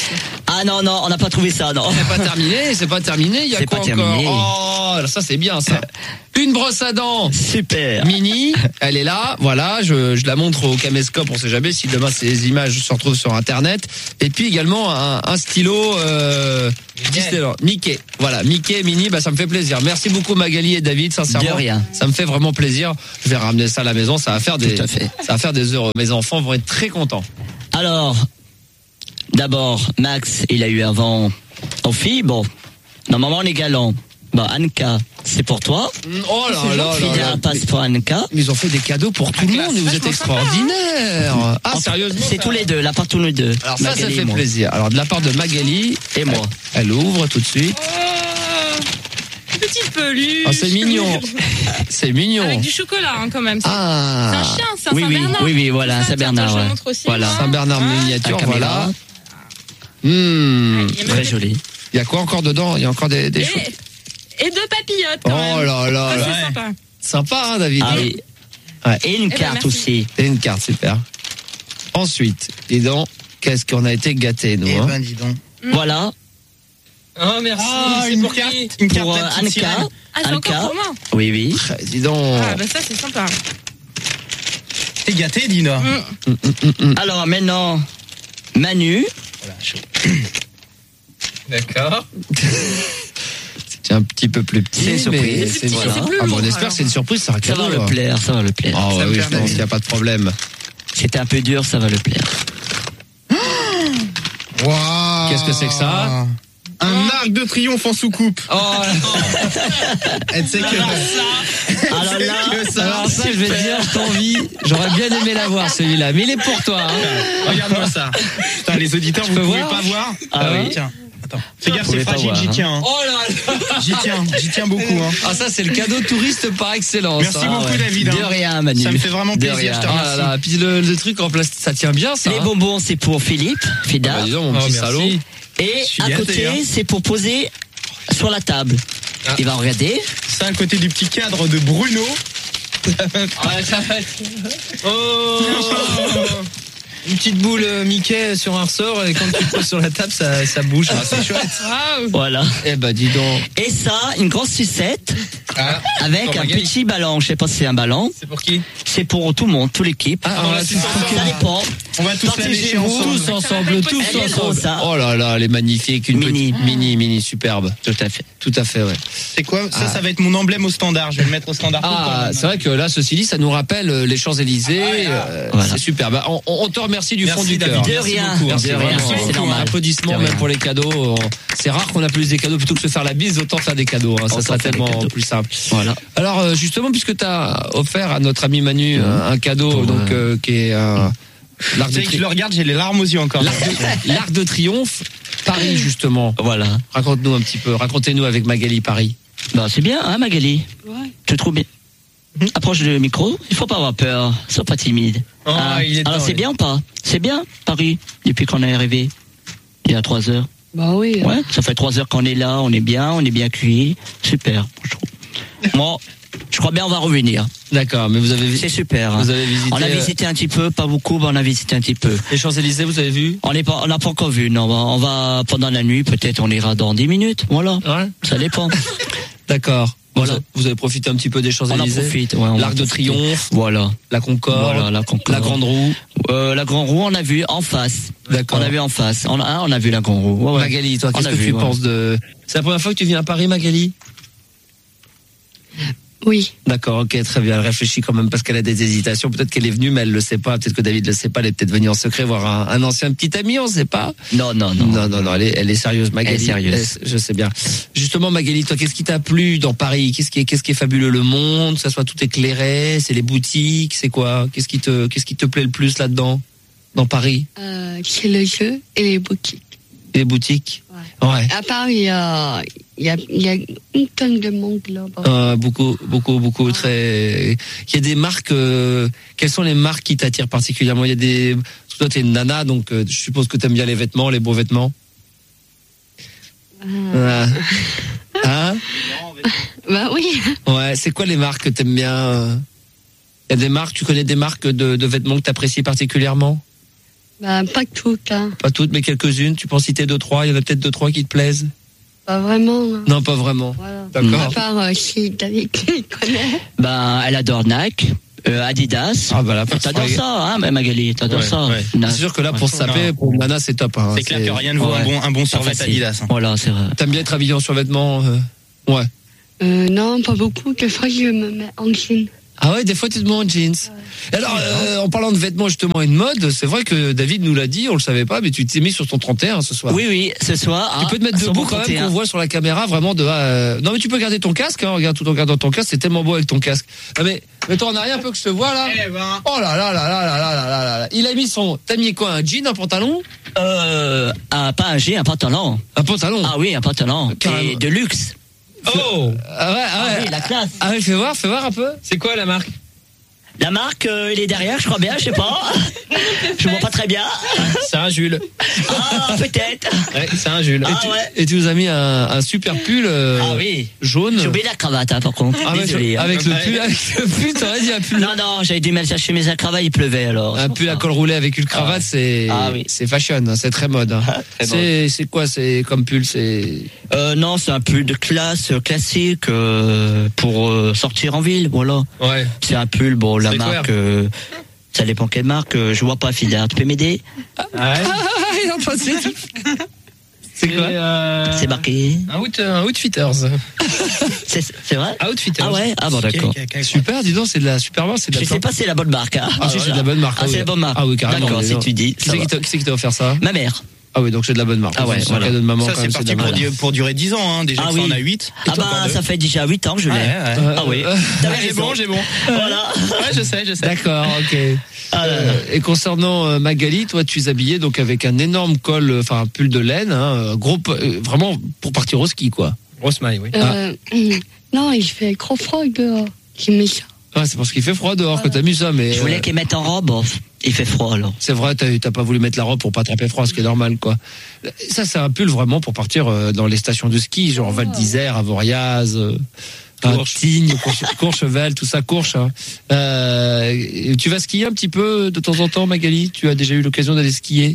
Ah non, on n'a pas trouvé ça, non. C'est pas terminé. Il y a quoi encore? Oh, ça c'est bien ça. Une brosse à dents. Super. Mini, elle est là. Voilà, je la montre au caméscope. On sait jamais si demain ces images se retrouvent sur Internet. Et puis également un stylo Disneyland. Mickey. Voilà, Mickey mini. Ça me fait plaisir. Merci beaucoup Magali et David. Sincèrement, de rien. Ça me fait vraiment plaisir. Je vais ramener ça à la maison. Ça va faire des heures. Mes enfants vont être très contents. Alors, d'abord, Max, il a eu un vent aux filles. Bon, normalement on est galant. Bon, Anka, c'est pour toi. Oh là là là. Passe pour Anka. Ils ont fait des cadeaux pour tout le monde. Vous êtes extraordinaires. Ah, sérieusement? C'est tous les deux, la part tous les deux. Alors ça fait plaisir. Alors de la part de Magali et moi. Elle ouvre tout de suite. Petite peluche. Oh, c'est mignon. C'est mignon. Avec du chocolat quand même. C'est un chien, c'est un Saint-Bernard. Oui, voilà, Saint-Bernard. Je montre aussi. Voilà. Saint-Bernard miniature, voilà. Très joli. Il y a quoi encore dedans? Il y a encore des choses. Et deux papillotes quand même. Oh là là. C'est sympa. Sympa, hein, David? Ah oui. Ouais. Et une carte aussi. Et une carte, super. Ensuite, dis donc, qu'est-ce qu'on a été gâtés, nous? Eh ben, dis donc. Voilà. Oh, merci. C'est une carte. Une carte pour Anka. Ah, c'est encore pour moi. Oui. Dis donc. Ah, ça, c'est sympa. T'es gâté, Dina. Alors, maintenant, Manu. Voilà, chaud. D'accord. C'est un petit peu plus petit. C'est une surprise. C'est voilà. On espère que c'est une surprise, ça va le plaire. Ah oui, je pense qu'il n'y a pas de problème. C'était un peu dur, ça va le plaire. Wow. Qu'est-ce que c'est que ça? Un arc de triomphe en soucoupe. Oh. Elle sait que Alors ça, je vais te dire, t'envie. J'aurais bien aimé l'avoir celui-là, mais il est pour toi. Hein. Regarde-moi ça. Putain, les auditeurs, vous pouvez pas voir. Ah oui. Tiens. Attends. Fais gaffe, c'est fragile, j'y tiens. Hein. Oh là là. J'y tiens beaucoup. Hein. Ah ça, c'est le cadeau touriste par excellence. Merci beaucoup, David. De rien, Manu. Ça me fait vraiment plaisir. Je te remercie. Ah là là. Puis le truc en plastique, ça tient bien, ça. Les bonbons, c'est pour Philippe, Fida. Dis donc, mon petit salaud. Et à côté, c'est pour poser sur la table. Il va regarder. Ça à côté du petit cadre de Bruno. Ça va être... Oh. Une petite boule Mickey sur un ressort et quand tu le poses sur la table, ça bouge. Ah, c'est chouette. Voilà. Eh ben, dis donc. Et ça, une grosse sucette avec un petit ballon. Je sais pas si c'est un ballon. C'est pour qui? C'est pour tout le monde, toute l'équipe. Ça dépend. On va tous la lécher ensemble. Tous ensemble. Oh là là, elle est magnifique. Une mini, superbe. Tout à fait. Tout à fait, ouais. C'est quoi? Ça va être mon emblème au standard. Je vais le mettre au standard. Ah, c'est vrai que là, ceci dit, ça nous rappelle les Champs-Élysées. Voilà. C'est super. On te remercie du fond du cœur. De rien. Merci vraiment. C'est normal. Applaudissements même pour les cadeaux. C'est rare qu'on a plus des cadeaux plutôt que de se faire la bise, autant faire des cadeaux. Ça sera tellement plus simple. Voilà. Alors justement, puisque tu as offert à notre ami Manu un cadeau, donc qui est l'arc de je le regarde, j'ai les larmes aux yeux encore. L'arc de triomphe, Paris justement. Voilà. Raconte-nous un petit peu. Racontez-nous avec Magali Paris. Bah c'est bien, hein, Magali. Ouais. Je trouve bien. Approche le micro. Il faut pas avoir peur. Sois pas timide. Alors c'est bien ou pas? C'est bien Paris depuis qu'on est arrivé. Il y a 3 heures. Bah oui. Ouais, ça fait 3 heures qu'on est là, on est bien cuit. Super, je trouve. Moi, je crois bien on va revenir. D'accord, mais vous avez C'est super. Hein. Vous avez visité. On a visité un petit peu, pas beaucoup, mais on a visité un petit peu. Les Champs-Élysées, vous avez vu? On n'a pas encore vu. Non, on va pendant la nuit, peut-être on ira dans 10 minutes. Voilà. Ouais. Ça dépend. D'accord. Voilà. Vous avez profité un petit peu des Champs-Élysées. On en profite. Ouais, L'Arc de Triomphe. Voilà. La Concorde. Voilà, la Concorde. La Grande Roue. La Grande Roue, on a vu en face. D'accord. On a vu en face. On a vu la Grande Roue. Ouais. Magali, toi, qu'est-ce que tu penses de... C'est la première fois que tu viens à Paris, Magali? Oui. D'accord, ok, très bien. Elle réfléchit quand même parce qu'elle a des hésitations. Peut-être qu'elle est venue, mais elle le sait pas. Peut-être que David le sait pas. Elle est peut-être venue en secret voir un ancien petit ami, on sait pas. Non. Elle est sérieuse, Magali. Elle est sérieuse. Je sais bien. Justement, Magali, toi, qu'est-ce qui t'a plu dans Paris? Qu'est-ce qui est fabuleux? Le monde, ça soit tout éclairé, c'est les boutiques, c'est quoi? Qu'est-ce qui te plaît le plus là-dedans? Dans Paris? C'est le jeu et les boutiques. Les boutiques? Ouais. À Paris, il y a une tonne de monde là-bas. Beaucoup, très. Il y a des marques. Quelles sont les marques qui t'attirent particulièrement? Il y a des. Toi, t'es une nana, donc je suppose que t'aimes bien les vêtements, les beaux vêtements. Hein? Bah oui. Ouais. C'est quoi les marques que t'aimes bien? Il y a des marques. Tu connais des marques de vêtements que t'apprécies particulièrement? Bah, pas toutes, hein. Pas toutes, mais quelques-unes. Tu peux en citer 2-3. Il y en a peut-être 2-3 qui te plaisent. Pas vraiment. Hein. Non, pas vraiment. Voilà. D'accord. À part si David il connaît. Ben, elle adore Nike, Adidas. Ah, bah là, t'adores ça, hein, Magali, t'adores ça. ouais. C'est sûr que là, pour se taper, pour Nana, c'est top. Hein. C'est clair que rien ne vaut un bon survêt Adidas. Hein. Voilà, c'est vrai. T'aimes bien être habillé en survêtement Ouais. Non, pas beaucoup. Des fois, je me mets en jean. Ah ouais, des fois tu te mets en jeans. Alors, en parlant de vêtements justement et de mode, c'est vrai que David nous l'a dit, on le savait pas, mais tu t'es mis sur ton 31 ce soir. Oui, ce soir. Tu peux te mettre debout quand même, qu'on voit sur la caméra vraiment de. Non mais tu peux garder ton casque, hein, regarde tout en gardant ton casque, c'est tellement beau avec ton casque. Ah mais mets-toi en arrière un peu que je te vois là. Oh là là là là là là là là là. Il a mis son. T'as mis quoi, un jean, un pantalon? Pas un jean, un pantalon. Un pantalon. Ah oui, un pantalon. Et de luxe. Oh. Ah ouais. Oui, la classe. Ah ouais, fais voir un peu. C'est quoi la marque? La marque, il est derrière, je crois bien, je sais pas. Je vois pas très bien. C'est un Jules. Ah, peut-être. Ouais, c'est un Jules. Et tu nous as mis un super pull jaune. J'ai oublié la cravate, hein, par contre. Désolé. Avec le pull, t'aurais dit un pull. Non, j'avais dû mettre chercher mes cravats, il pleuvait alors. Un pull à col roulé avec une cravate, c'est fashion, hein, c'est très mode. Hein. C'est quoi, c'est comme pull, c'est non, c'est un pull de classe classique pour sortir en ville, voilà. Ouais. C'est un pull, bon, la marque, ça dépend quelle marque. Je vois pas, Fidèle. Tu peux m'aider? C'est quoi? C'est marqué. Un Outfitters. C'est vrai? Outfitters. Ah ouais? Ah bon, d'accord. Super, dis donc, c'est de la super marque, c'est de la. Je sais pas si c'est la bonne marque, hein. Ah si, c'est de la bonne marque. Ah, c'est la bonne marque. Ah oui, carrément. D'accord, si tu dis. Qui c'est qui t'a offert ça? Ma mère. Ah oui, donc c'est de la bonne marque. Ah ouais, voilà. Cadeau de maman, ça, quand même, c'est parti pour durer 10 ans, hein. Déjà que ça en a 8. Ah bah, ça fait déjà 8 ans que je l'ai. Ah oui. J'ai bon. Voilà. Ouais, je sais. D'accord, ok. Et concernant Magali, toi, tu es habillée donc avec un énorme col, enfin un pull de laine, hein, gros, vraiment pour partir au ski, quoi. Grosse maille, oui. Non, il fait trop froid dehors. J'ai mis ça. Ah, c'est parce qu'il fait froid dehors que t'as mis ça, mais. Je voulais qu'ils mettent en robe. Il fait froid alors. C'est vrai, t'as pas voulu mettre la robe pour pas attraper froid, ce qui est normal, quoi. Ça, c'est un pull vraiment pour partir dans les stations de ski, genre Val d'Isère, Avoriaz, Tignes, Courchevel, tout ça, Courche. Hein. Tu vas skier un petit peu de temps en temps, Magali? Tu as déjà eu l'occasion d'aller skier?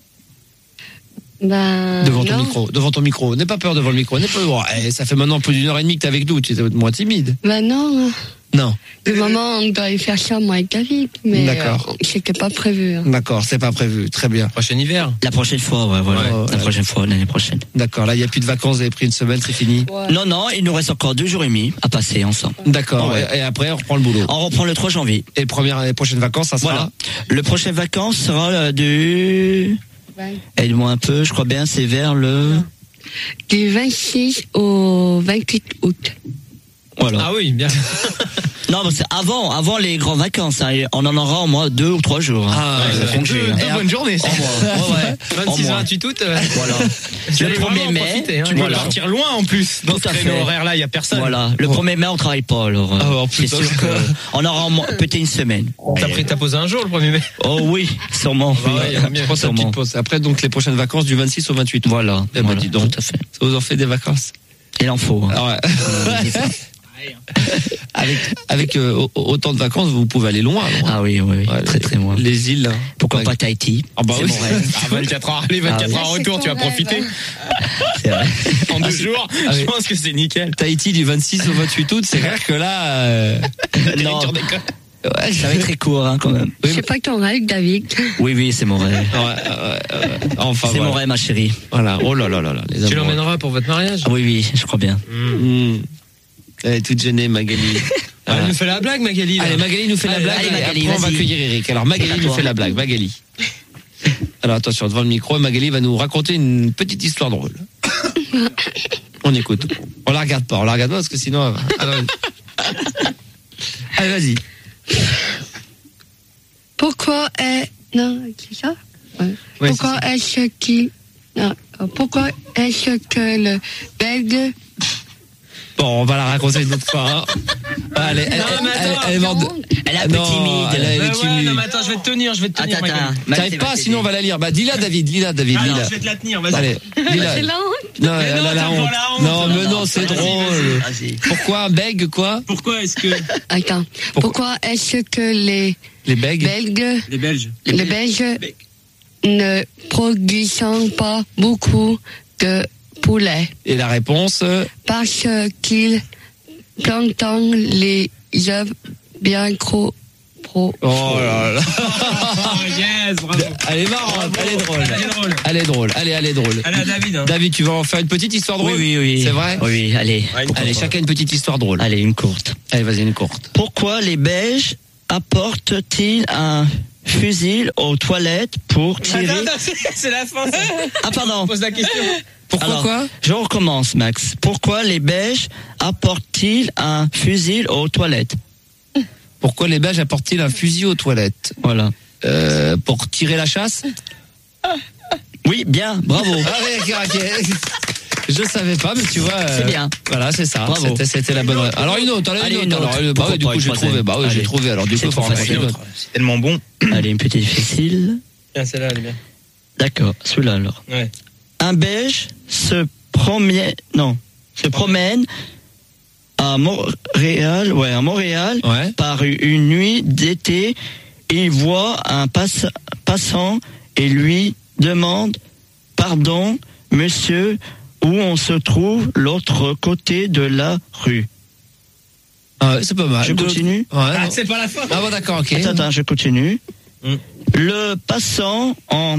Devant ton micro. N'aie pas peur devant le micro. Ça fait maintenant plus d'1h30 que t'es avec nous. Tu es moins timide. Non. Non. De moment, on doit y faire ça, moi et David. Mais c'était pas prévu. Hein. D'accord, c'est pas prévu. Très bien. Prochain hiver. La prochaine fois, la prochaine fois, l'année prochaine. D'accord, là, il n'y a plus de vacances. Vous avez pris une semaine, c'est fini? Ouais. Non, il nous reste encore 2 jours et demi à passer ensemble. D'accord. Et après, on reprend le boulot. On reprend le 3 janvier. Et les prochaines vacances, ça sera? Voilà. Le prochain vacances sera du... Aide-moi un peu, je crois bien, c'est vers le... Du 26 au 28 août. Voilà. Ah oui, bien. Non, mais c'est avant les grandes vacances. Hein. On en aura au moins 2 ou 3 jours. Hein. Ah, ça fait deux bonnes journées, ça. 26-28 août. Voilà. Le 1er mai. Tu peux partir loin en plus. Dans ce créneau horaire-là, il n'y a personne. Voilà. Le 1er mai, on travaille pas. Alors, c'est sûr qu'on aura peut-être une semaine. T'as posé un jour le 1er mai? Oh oui, sûrement. Je pense à une petite pause. Après, donc, les prochaines vacances du 26 au 28. Voilà. Dis donc. Tout à fait. Ça vous en fait des vacances? Il en faut. Hein. Avec autant de vacances, vous pouvez aller loin. Ah oui, très très loin. Les îles. Pourquoi pas Tahiti? Ah bah oui. Mon rêve. 24 heures, les 24 heures en retour, tu vas profiter. C'est vrai. En 2 jours, je pense que c'est nickel. Tahiti du 26 au 28 août, c'est clair que là. Non. Ouais, ça va être très court, hein, quand même. C'est pas ton rêve, David. Oui, c'est mon rêve. Enfin, c'est mon rêve, ma chérie. Voilà. Oh là là là. Tu l'emmèneras pour votre mariage? Oui, je crois bien. Elle est toute gênée, Magali. Elle nous fait la blague, Magali. Allez, Magali nous fait la blague. Allez, Magali, après, on va accueillir Eric. Alors, Magali nous fait la blague. Magali. Alors, attention, devant le micro, Magali va nous raconter une petite histoire drôle. On écoute. On la regarde pas parce que sinon... Allez, vas-y. Pourquoi c'est ça? Ouais. Pourquoi est-ce que le Belge... Bon, on va la raconter une autre fois. Hein. Elle est morte. Elle est un peu timide. Elle est timide. Non, mais attends, je vais te tenir. Attends. T'arrives pas, sinon on va la lire. Bah, dis-la, David. Ah, non, je vais te la tenir, vas-y. Allez, dis-la. C'est la honte. Non, elle a la honte. Non, mais non, c'est drôle. Vas-y. Pourquoi un bègue, quoi? Pourquoi est-ce que... Attends. Pourquoi est-ce que les bègues? Belges... Les Belges. Les Belges... ne produisant pas beaucoup de poulet. Et la réponse Parce qu'ils plantent les œufs bien gros. Oh là là. Yes, bravo. Elle est marrante, elle est drôle. Elle est drôle. Allez, elle est drôle. Allez, David. Hein. David, tu vas en faire une petite histoire drôle? Oui. C'est vrai? Oui, allez. Allez, chacun une petite histoire drôle. Allez, une courte. Allez, vas-y, une courte. Pourquoi les Belges apportent-ils un fusil aux toilettes pour tirer... Attends, c'est la fin. Ah, pardon. Pose la question. Pourquoi Alors, quoi? Je recommence, Max. Pourquoi les Belges apportent-ils un fusil aux toilettes? Pourquoi les Belges apportent-ils un fusil aux toilettes? Voilà. Pour tirer la chasse? Oui, bien, bravo. Ah oui, ok. Je savais pas, mais tu vois. C'est bien. Voilà, c'est ça. Bravo. C'était la bonne. Alors une autre. Allez, une autre. Alors, Pourquoi du pas coup, j'ai une trouvé. troisième? Bah oui, j'ai Allez. trouvé. Alors du C'est coup, faut trop facile. facile. C'est tellement bon. Allez, une petite difficile. Tiens, celle-là, elle est bien. D'accord, celui-là alors. Ouais. Un Belge se promène à Montréal, Ouais. par une nuit d'été. Il voit un passant et lui demande « Pardon, monsieur, où on se trouve l'autre côté de la rue ?» Ah ouais, c'est pas mal. Je continue. Ouais, Ah, non. c'est pas la fin. Ah bon, d'accord, ok. Attends, je continue. Mm. Le passant en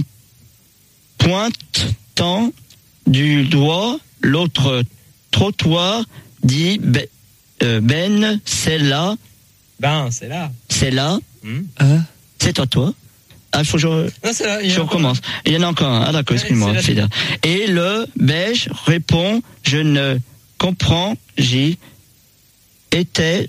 pointant du doigt l'autre trottoir dit Ben, c'est là, Ben, c'est là. c'est là, Hein? c'est à toi. Ah, il faut que Non, c'est là. je recommence. Il y en a encore un. Ah d'accord, excuse-moi. c'est la c'est là. Et le Belge répond, je ne comprends, j'y étais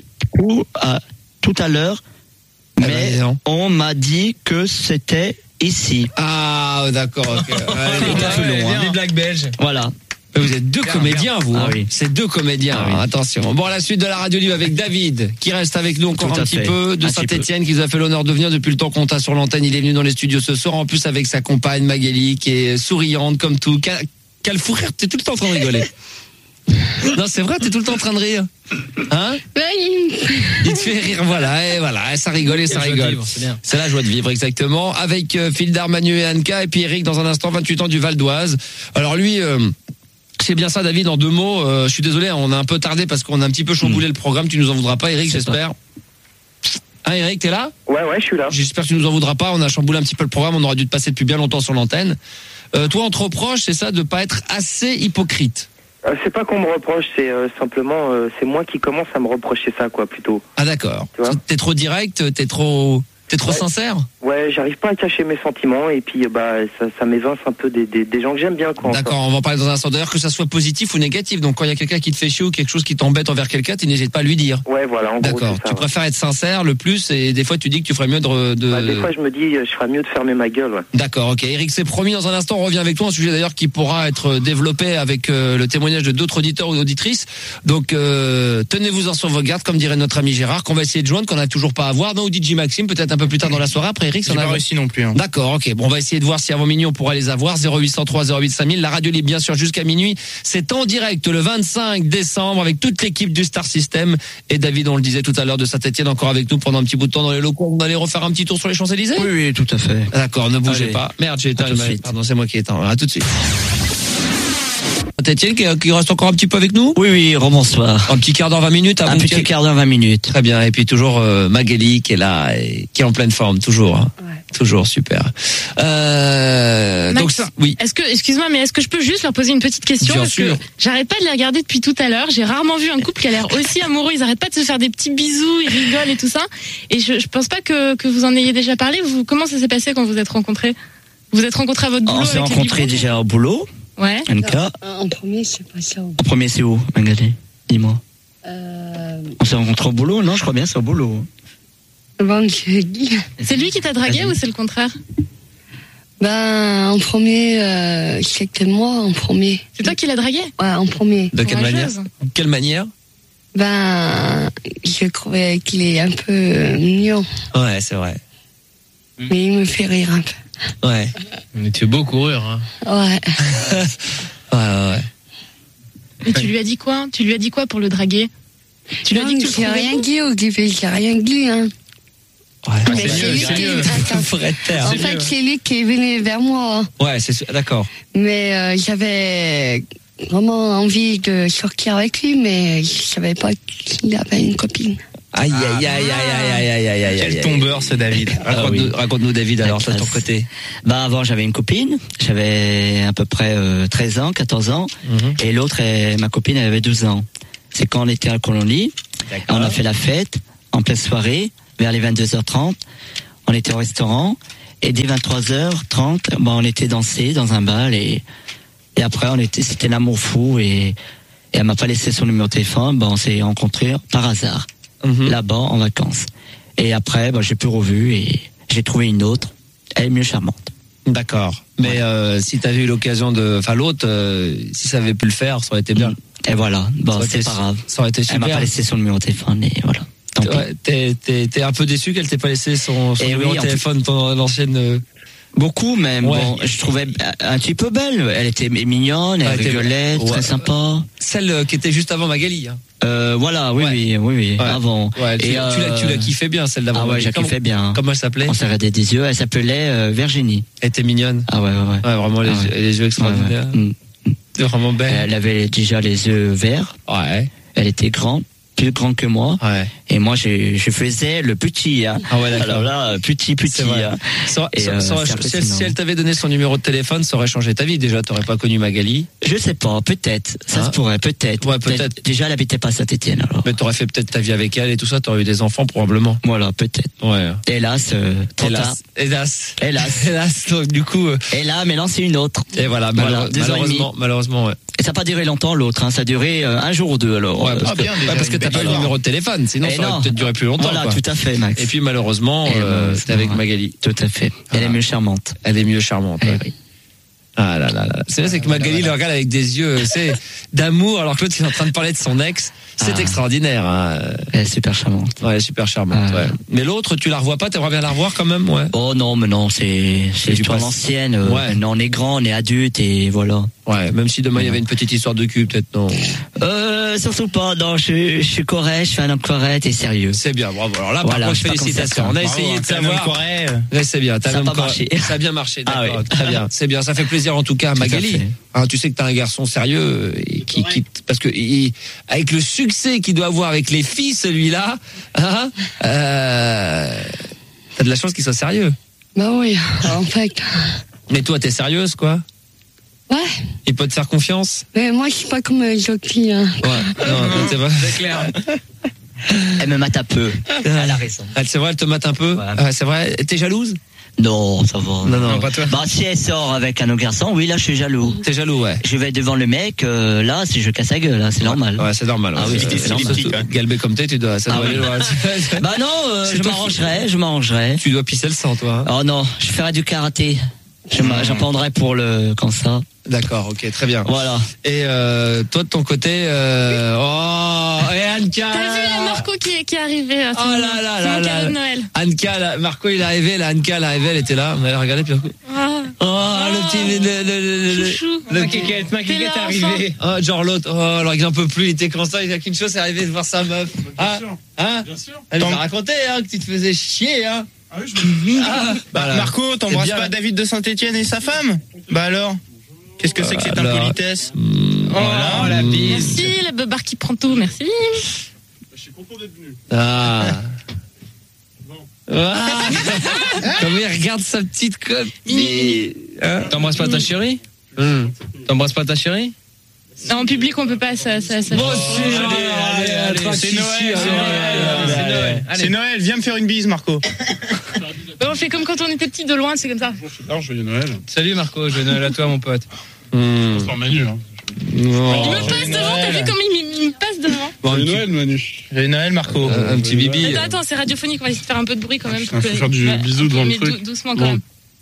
tout à l'heure, ben, mais dis donc. on m'a dit que c'était ici. Ah, d'accord, ok. C'est un peu long, hein. Les blagues belges. Voilà. Vous êtes deux comédiens, vous. Ah hein. oui. C'est deux comédiens. Ah oui. hein. Attention. Bon, à la suite de la radio libre avec David, qui reste avec nous encore Tout un à petit fait. peu, de Un petit Saint-Etienne, qui nous a fait l'honneur de venir depuis le temps qu'on t'a sur l'antenne. Il est venu dans les studios ce soir, en plus avec sa compagne Magali, qui est souriante comme tout. Quel fou rire. T'es tout le temps en train de rigoler. Non, c'est vrai, t'es tout le temps en train de rire. Hein? Oui. Il te fait rire, voilà, et voilà, et ça rigole et ça Quelle joie de rigole. vivre, c'est bien. C'est la joie de vivre, exactement. Avec Fildar, Manu et Anka, et puis Eric, dans un instant, 28 ans du Val d'Oise. Alors lui, c'est bien ça, David, en deux mots. Je suis désolé, on a un peu tardé parce qu'on a un petit peu chamboulé le programme. Tu nous en voudras pas, Eric, j'espère. Hein, Eric, t'es là? Ouais, je suis là. J'espère que tu nous en voudras pas. On a chamboulé un petit peu le programme. On aurait dû te passer depuis bien longtemps sur l'antenne. Toi, on te reproche, c'est ça, de pas être assez hypocrite. C'est pas qu'on me reproche, c'est simplement, c'est moi qui commence à me reprocher ça, quoi, plutôt. Ah d'accord. Tu vois? T'es trop direct, t'es trop Ouais. sincère. Ouais, j'arrive pas à cacher mes sentiments et puis ça m'évince un peu des gens que j'aime bien, quoi. D'accord, on va en parler dans un instant. D'ailleurs, que ça soit positif ou négatif. Donc, quand il y a quelqu'un qui te fait chier ou quelque chose qui t'embête envers quelqu'un, tu n'hésites pas à lui dire. Ouais, voilà, en gros, D'accord. c'est ça, Tu ouais. préfères être sincère le plus et des fois tu dis que tu ferais mieux de... Des fois, je me dis, je ferais mieux de fermer ma gueule, ouais. D'accord, ok. Eric, c'est promis, dans un instant, on revient avec toi. Un sujet d'ailleurs qui pourra être développé avec le témoignage de d'autres auditeurs ou auditrices. Donc, tenez-vous-en sur vos gardes, comme dirait notre ami Gérard, qu'on va essayer de joindre, qu'on n'a toujours pas à voir. Non, ou DJ Maxime, peut-être un peu plus tard dans la soirée. Après, Eric, J'ai pas réussi non plus. Hein. D'accord, ok. Bon, on va essayer de voir si avant minuit on pourra les avoir. 0803 08 5000. La radio libre, bien sûr, jusqu'à minuit. C'est en direct le 25 décembre avec toute l'équipe du Star System. Et David, on le disait tout à l'heure, de Saint-Etienne, encore avec nous pendant un petit bout de temps dans les locaux. On allait refaire un petit tour sur les Champs-Élysées? Oui, tout à fait. D'accord, ne bougez Allez. pas. Merde, j'ai éteint À tout de le suite. Pardon, c'est moi qui ai éteint. À tout de suite. Saint-Etienne qui reste encore un petit peu avec nous? Oui, rebonsoir. Un petit quart d'heure, 20 minutes. Un petit quart d'heure, 20 minutes. Très bien. Et puis toujours Magali qui est là et qui est en pleine forme, toujours. Hein. Ouais. Toujours, super. Max, oui. Excuse-moi, mais est-ce que je peux juste leur poser une petite question? Bien Parce sûr. que j'arrête pas de les regarder depuis tout à l'heure. J'ai rarement vu un couple qui a l'air aussi amoureux. Ils arrêtent pas de se faire des petits bisous, ils rigolent et tout ça. Et je pense pas que vous en ayez déjà parlé. Comment ça s'est passé quand vous êtes rencontrés? Vous êtes rencontrés à votre boulot? On s'est avec les rencontrés biberons? déjà au boulot. Ouais. Anka. En premier, c'est pas ça. En premier, c'est où, Magali? Dis-moi. On s'est rencontrés au boulot? Non, je crois bien, c'est au boulot. Vendredi. C'est lui qui t'a dragué ou c'est le contraire? En premier, c'était moi en premier. C'est toi qui l'as dragué? Ouais, en premier. De quelle manière? Courageuse. Quelle manière? Je trouvais qu'il est un peu mignon, Ouais, c'est vrai. mais il me fait rire un peu. Ouais. Mais tu es beau courir, hein. Ouais. Ouais. Et tu lui as dit quoi? Tu lui as dit quoi pour le draguer? Tu lui as dit que tu le J'ai trouvais rien beau? dit au début, j'ai rien dit, hein. Mais en fait, c'est lui qui est venu vers moi. Ouais, c'est d'accord. Mais j'avais vraiment envie de sortir avec lui, mais je savais pas qu'il avait une copine. Aïe. Quel tombeur ce David. Raconte-nous David alors toi de ton côté. Bah avant j'avais une copine, j'avais à peu près 13 ans, 14 ans, et l'autre ma copine elle avait 12 ans. C'est quand on était à Colonie, on a fait la fête en pleine soirée vers les 22h30, on était au restaurant et dès 23h30, on était dansé dans un bal et après c'était l'amour fou et elle m'a pas laissé son numéro de téléphone, on s'est rencontrés par hasard. Là-bas en vacances. Et après, j'ai plus revu et j'ai trouvé une autre. Elle est mieux charmante. D'accord. Mais si t'avais eu l'occasion l'autre, si ça avait pu le faire, ça aurait été bien. Et voilà. C'est pas grave. Ça aurait été super. Elle m'a pas laissé son numéro de téléphone et voilà. T'es un peu déçu qu'elle t'ait pas laissé son numéro de téléphone pendant l'ancienne. Beaucoup même. Je trouvais un petit peu belle. Elle était mignonne, elle rigolait, très sympa. Celle qui était juste avant Magali. Hein. Voilà, oui, avant. Ouais, tu l'as kiffé bien, celle d'avant. Ah ouais, j'ai kiffé bien. Comment elle s'appelait? On s'est regardé des yeux. Elle s'appelait Virginie. Elle était mignonne. Ah ouais. Ouais, vraiment les yeux extraordinaires. C'est vraiment belle. Elle avait déjà les yeux verts. Ouais. Elle était grande. Plus grand que moi. Ouais. Et moi, je faisais le petit, hein. Ah ouais, d'accord. Alors là, petit, hein. Si elle t'avait donné son numéro de téléphone, ça aurait changé ta vie. Déjà, t'aurais pas connu Magali. Je sais pas, peut-être. Ça se pourrait, peut-être. Ouais, peut-être. Déjà, elle habitait pas à Saint-Étienne, alors. Mais t'aurais fait peut-être ta vie avec elle et tout ça, t'aurais eu des enfants, probablement. Voilà, peut-être. Ouais. Hélas, Hélas, donc, du coup. Hélas, mais non, c'est une autre. Et voilà, malheureusement, ouais. Et ça n'a pas duré longtemps, l'autre, hein. Ça a duré un jour ou deux, alors. Ouais, parce que t'as pas eu le numéro de téléphone, sinon ça aurait peut-être duré plus longtemps. Voilà, tout à fait, Max. Et puis malheureusement, c'était avec Magali. Tout à fait. Elle est mieux charmante. Ouais. Oui. Ah là. C'est vrai, c'est que Magali le regarde avec des yeux, d'amour, alors que l'autre il est en train de parler de son ex. C'est extraordinaire. Hein. Elle est super charmante. Ouais, super charmante. Ouais. Mais l'autre, tu la revois pas, t'aimerais bien la revoir quand même, ouais. Oh non, mais non, c'est l'histoire ancienne. Ouais. Non, on est grand, on est adulte et voilà. Ouais, même si demain il y avait une petite histoire de cul, peut-être non. Surtout pas. Non, je suis correct, je fais un homme correct et sérieux. C'est bien, bravo. Alors là, par contre, félicitations. On a essayé de savoir. Ouais, c'est bien. Ça a pas marché. Ça a bien marché. D'accord, très bien. C'est bien. Ça fait plaisir en tout cas, Magali. Hein, tu sais que t'as un garçon sérieux et parce que avec le succès qu'il doit avoir avec les filles, celui-là, hein, t'as de la chance qu'il soit sérieux. Bah oui, en fait. Mais toi, t'es sérieuse, quoi? Ouais. Il peut te faire confiance? Mais moi, je suis pas comme Jockey. Hein. Ouais. Non, c'est pas. C'est clair. Elle me mate un peu. Elle a raison. C'est vrai, elle te mate un peu? Ouais, c'est vrai. T'es jalouse? Non, ça va. Non, pas toi. Bah, si elle sort avec un autre garçon, oui, là, je suis jaloux. T'es jaloux, ouais. Je vais devant le mec, là, si je casse sa gueule, là, c'est normal. Ouais, c'est normal. Ah oui, c'est normal. Galbé comme t'es, ça doit aller loin. Bah non, je m'arrangerai. Tu dois pisser le sang, toi. Oh non, je ferai du karaté. J'en prendrai pour comme ça. D'accord, ok, très bien. Voilà. Et toi de ton côté, et Anka. T'as vu la Marco qui est arrivée. Oh là là là cadeau de Noël. Anka, Marco il est arrivé, là Anka elle est arrivée, elle était là, on allait regarder puis le petit chouchou. Ma kékette est arrivée. Oh genre l'autre, alors il en peut plus, il était constant, il a qu'une chose, c'est arrivé de voir sa meuf. Bien sûr. Elle nous a raconté que tu te faisais chier hein. Ah oui, voilà. Marco, t'embrasses pas David de Saint-Étienne et sa femme? Bah alors, qu'est-ce que c'est que cette impolitesse? Voilà, la bise. Merci, la beubare qui prend tout, merci. Je suis content d'être venu. Comme il regarde sa petite copine. T'embrasses pas ta chérie? T'embrasses pas ta chérie? Non, en public, on peut pas, ça. Bon, allez, c'est Noël, viens me faire une bise, Marco. On fait comme quand on était petit de loin, c'est comme ça. Joyeux Noël. Salut Marco, joyeux Noël à toi, mon pote. Bonsoir Manu. Hein. Il me passe devant, t'as vu comme il me passe devant? Joyeux Noël, Manu. Joyeux Noël, Marco. Un petit bibi. Attends, c'est radiophonique, on va essayer de faire un peu de bruit quand même. On va faire du bisou devant le truc. Doucement quand même.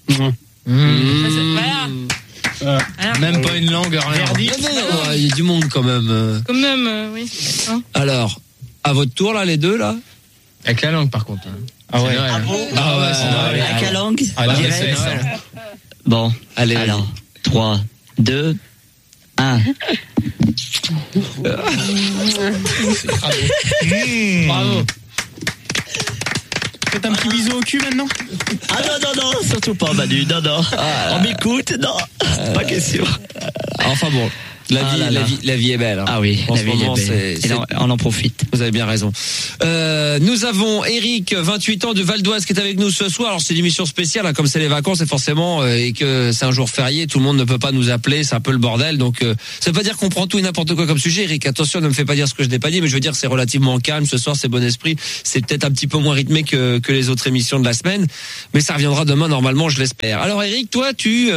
Voilà. Même pas une langue, rien. Non, il y a du monde quand même. Quand même, oui. Hein? Alors, à votre tour là, les deux là. Avec la langue par contre. Ah ouais. C'est Noël. Avec la langue. Direct. Bon, allez. Alors, 3, 2, 1. Bravo. Faites un petit bisou au cul maintenant. Ah non, surtout pas Manu, non. On m'écoute, non, pas question. Enfin bon. La vie est belle. Hein. Ah oui, en la ce vie moment, est belle. On en profite. Vous avez bien raison. Nous avons Eric, 28 ans de Val d'Oise, qui est avec nous ce soir. Alors c'est une émission spéciale, hein, comme c'est les vacances, et forcément, et que c'est un jour férié, tout le monde ne peut pas nous appeler, c'est un peu le bordel. Donc ça veut pas dire qu'on prend tout et n'importe quoi comme sujet. Eric, attention, ne me fais pas dire ce que je n'ai pas dit, mais je veux dire c'est relativement calme ce soir, c'est bon esprit. C'est peut-être un petit peu moins rythmé que les autres émissions de la semaine, mais ça reviendra demain normalement, je l'espère. Alors Eric, toi,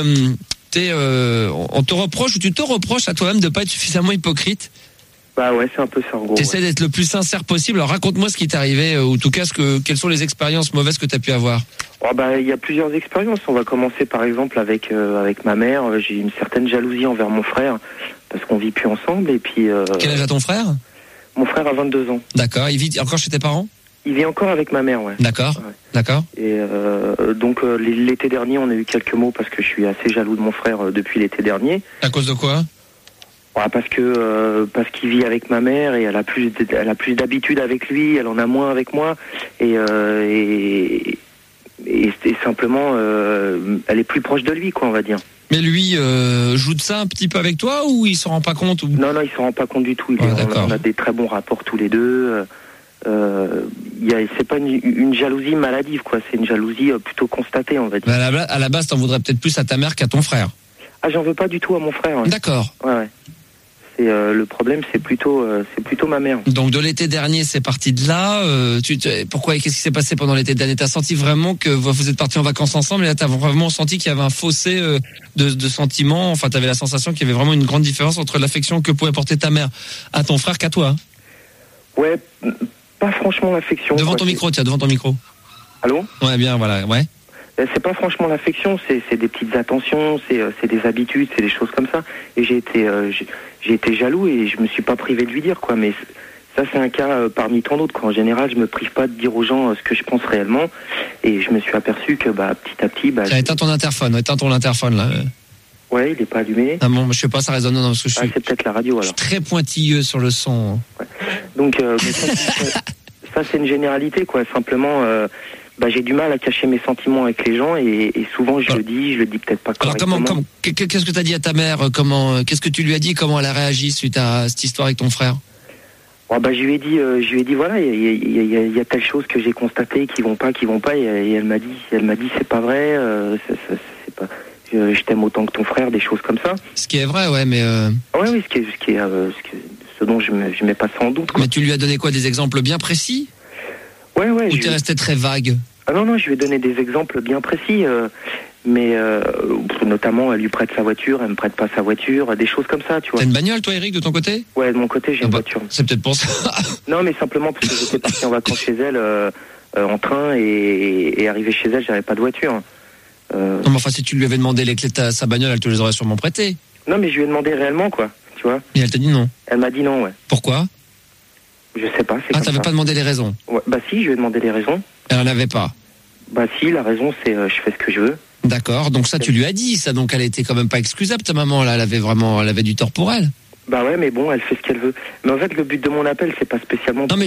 on te reproche ou tu te reproches à toi-même de pas être suffisamment hypocrite? Bah ouais, c'est un peu ça en gros. T'essaies d'être le plus sincère possible. Alors raconte-moi ce qui t'est arrivé, ou en tout cas quelles sont les expériences mauvaises que tu as pu avoir. Il y a plusieurs expériences. On va commencer par exemple avec ma mère. J'ai une certaine jalousie envers mon frère parce qu'on vit plus ensemble et puis. Quel âge a ton frère? Mon frère a 22 ans. D'accord. Il vit encore chez tes parents? Il vit encore avec ma mère, ouais. D'accord. Ouais. D'accord. Et donc l'été dernier, on a eu quelques mots parce que je suis assez jaloux de mon frère depuis l'été dernier. À cause de quoi? Parce qu'il vit avec ma mère et elle a plus d'habitude avec lui, elle en a moins avec moi et simplement elle est plus proche de lui, quoi, on va dire. Mais lui joue de ça un petit peu avec toi ou il s'en rend pas compte ou... Non, il s'en rend pas compte du tout. On a des très bons rapports tous les deux. C'est pas une jalousie maladive, quoi. C'est une jalousie plutôt constatée, on va dire. Mais à la base, t'en voudrais peut-être plus à ta mère qu'à ton frère. Ah, j'en veux pas du tout à mon frère. Ouais. D'accord. Ouais. C'est le problème, c'est plutôt ma mère. Donc de l'été dernier, c'est parti de là. Pourquoi et qu'est-ce qui s'est passé pendant l'été dernier? T'as senti vraiment que vous êtes partis en vacances ensemble et là t'as vraiment senti qu'il y avait un fossé de sentiments. Enfin, t'avais la sensation qu'il y avait vraiment une grande différence entre l'affection que pouvait porter ta mère à ton frère qu'à toi. Ouais, pas franchement l'affection. Devant ton micro, tiens, devant ton micro. Allô? Ouais, bien, voilà, ouais. C'est pas franchement l'affection, c'est des petites attentions, c'est des habitudes, c'est des choses comme ça. Et j'ai été jaloux et je me suis pas privé de lui dire, quoi. Mais ça, c'est un cas parmi tant d'autres, quoi. En général, je me prive pas de dire aux gens ce que je pense réellement. Et je me suis aperçu que, petit à petit, éteins ton interphone, là. Ouais, il est pas allumé. Ah bon, je sais pas, ça résonne, non, parce que c'est peut-être la radio, alors. Je suis très pointilleux sur le son. Ouais. Donc, ça, c'est une généralité, quoi. Simplement, j'ai du mal à cacher mes sentiments avec les gens et souvent je le dis peut-être pas correctement. Alors qu'est-ce que t'as dit à ta mère? Qu'est-ce que tu lui as dit? Comment elle a réagi suite à cette histoire avec ton frère? Je lui ai dit voilà, il y a telle chose que j'ai constaté qui vont pas et elle m'a dit c'est pas vrai, c'est pas, je t'aime autant que ton frère, des choses comme ça. Ce qui est vrai, ouais, mais oui, ce dont je mets pas ça en doute, quoi. Mais tu lui as donné quoi, des exemples bien précis? Ouais. Ou t'es resté très vague? Ah non, je lui ai donné des exemples bien précis, mais notamment elle lui prête sa voiture, elle me prête pas sa voiture, des choses comme ça, tu vois. T'as une bagnole, toi, Eric, de ton côté? Ouais, de mon côté, j'ai une voiture. C'est peut-être pour ça. Non, mais simplement parce que j'étais parti en vacances chez elle en train et arrivé chez elle, j'avais pas de voiture. Non, mais enfin, si tu lui avais demandé les clés de sa bagnole, elle te les aurait sûrement prêtées. Non, mais je lui ai demandé réellement, quoi, tu vois. Et elle t'a dit non? Elle m'a dit non, ouais. Pourquoi? Je sais pas, c'est t'avais pas demandé les raisons? Ouais, si, je lui ai demandé les raisons. Elle en avait pas? Si, la raison, c'est je fais ce que je veux. D'accord, donc ça, tu lui as dit, ça, donc elle était quand même pas excusable, ta maman, là, elle avait du tort pour elle. Ouais, mais bon, elle fait ce qu'elle veut. Mais en fait, le but de mon appel, c'est pas spécialement parler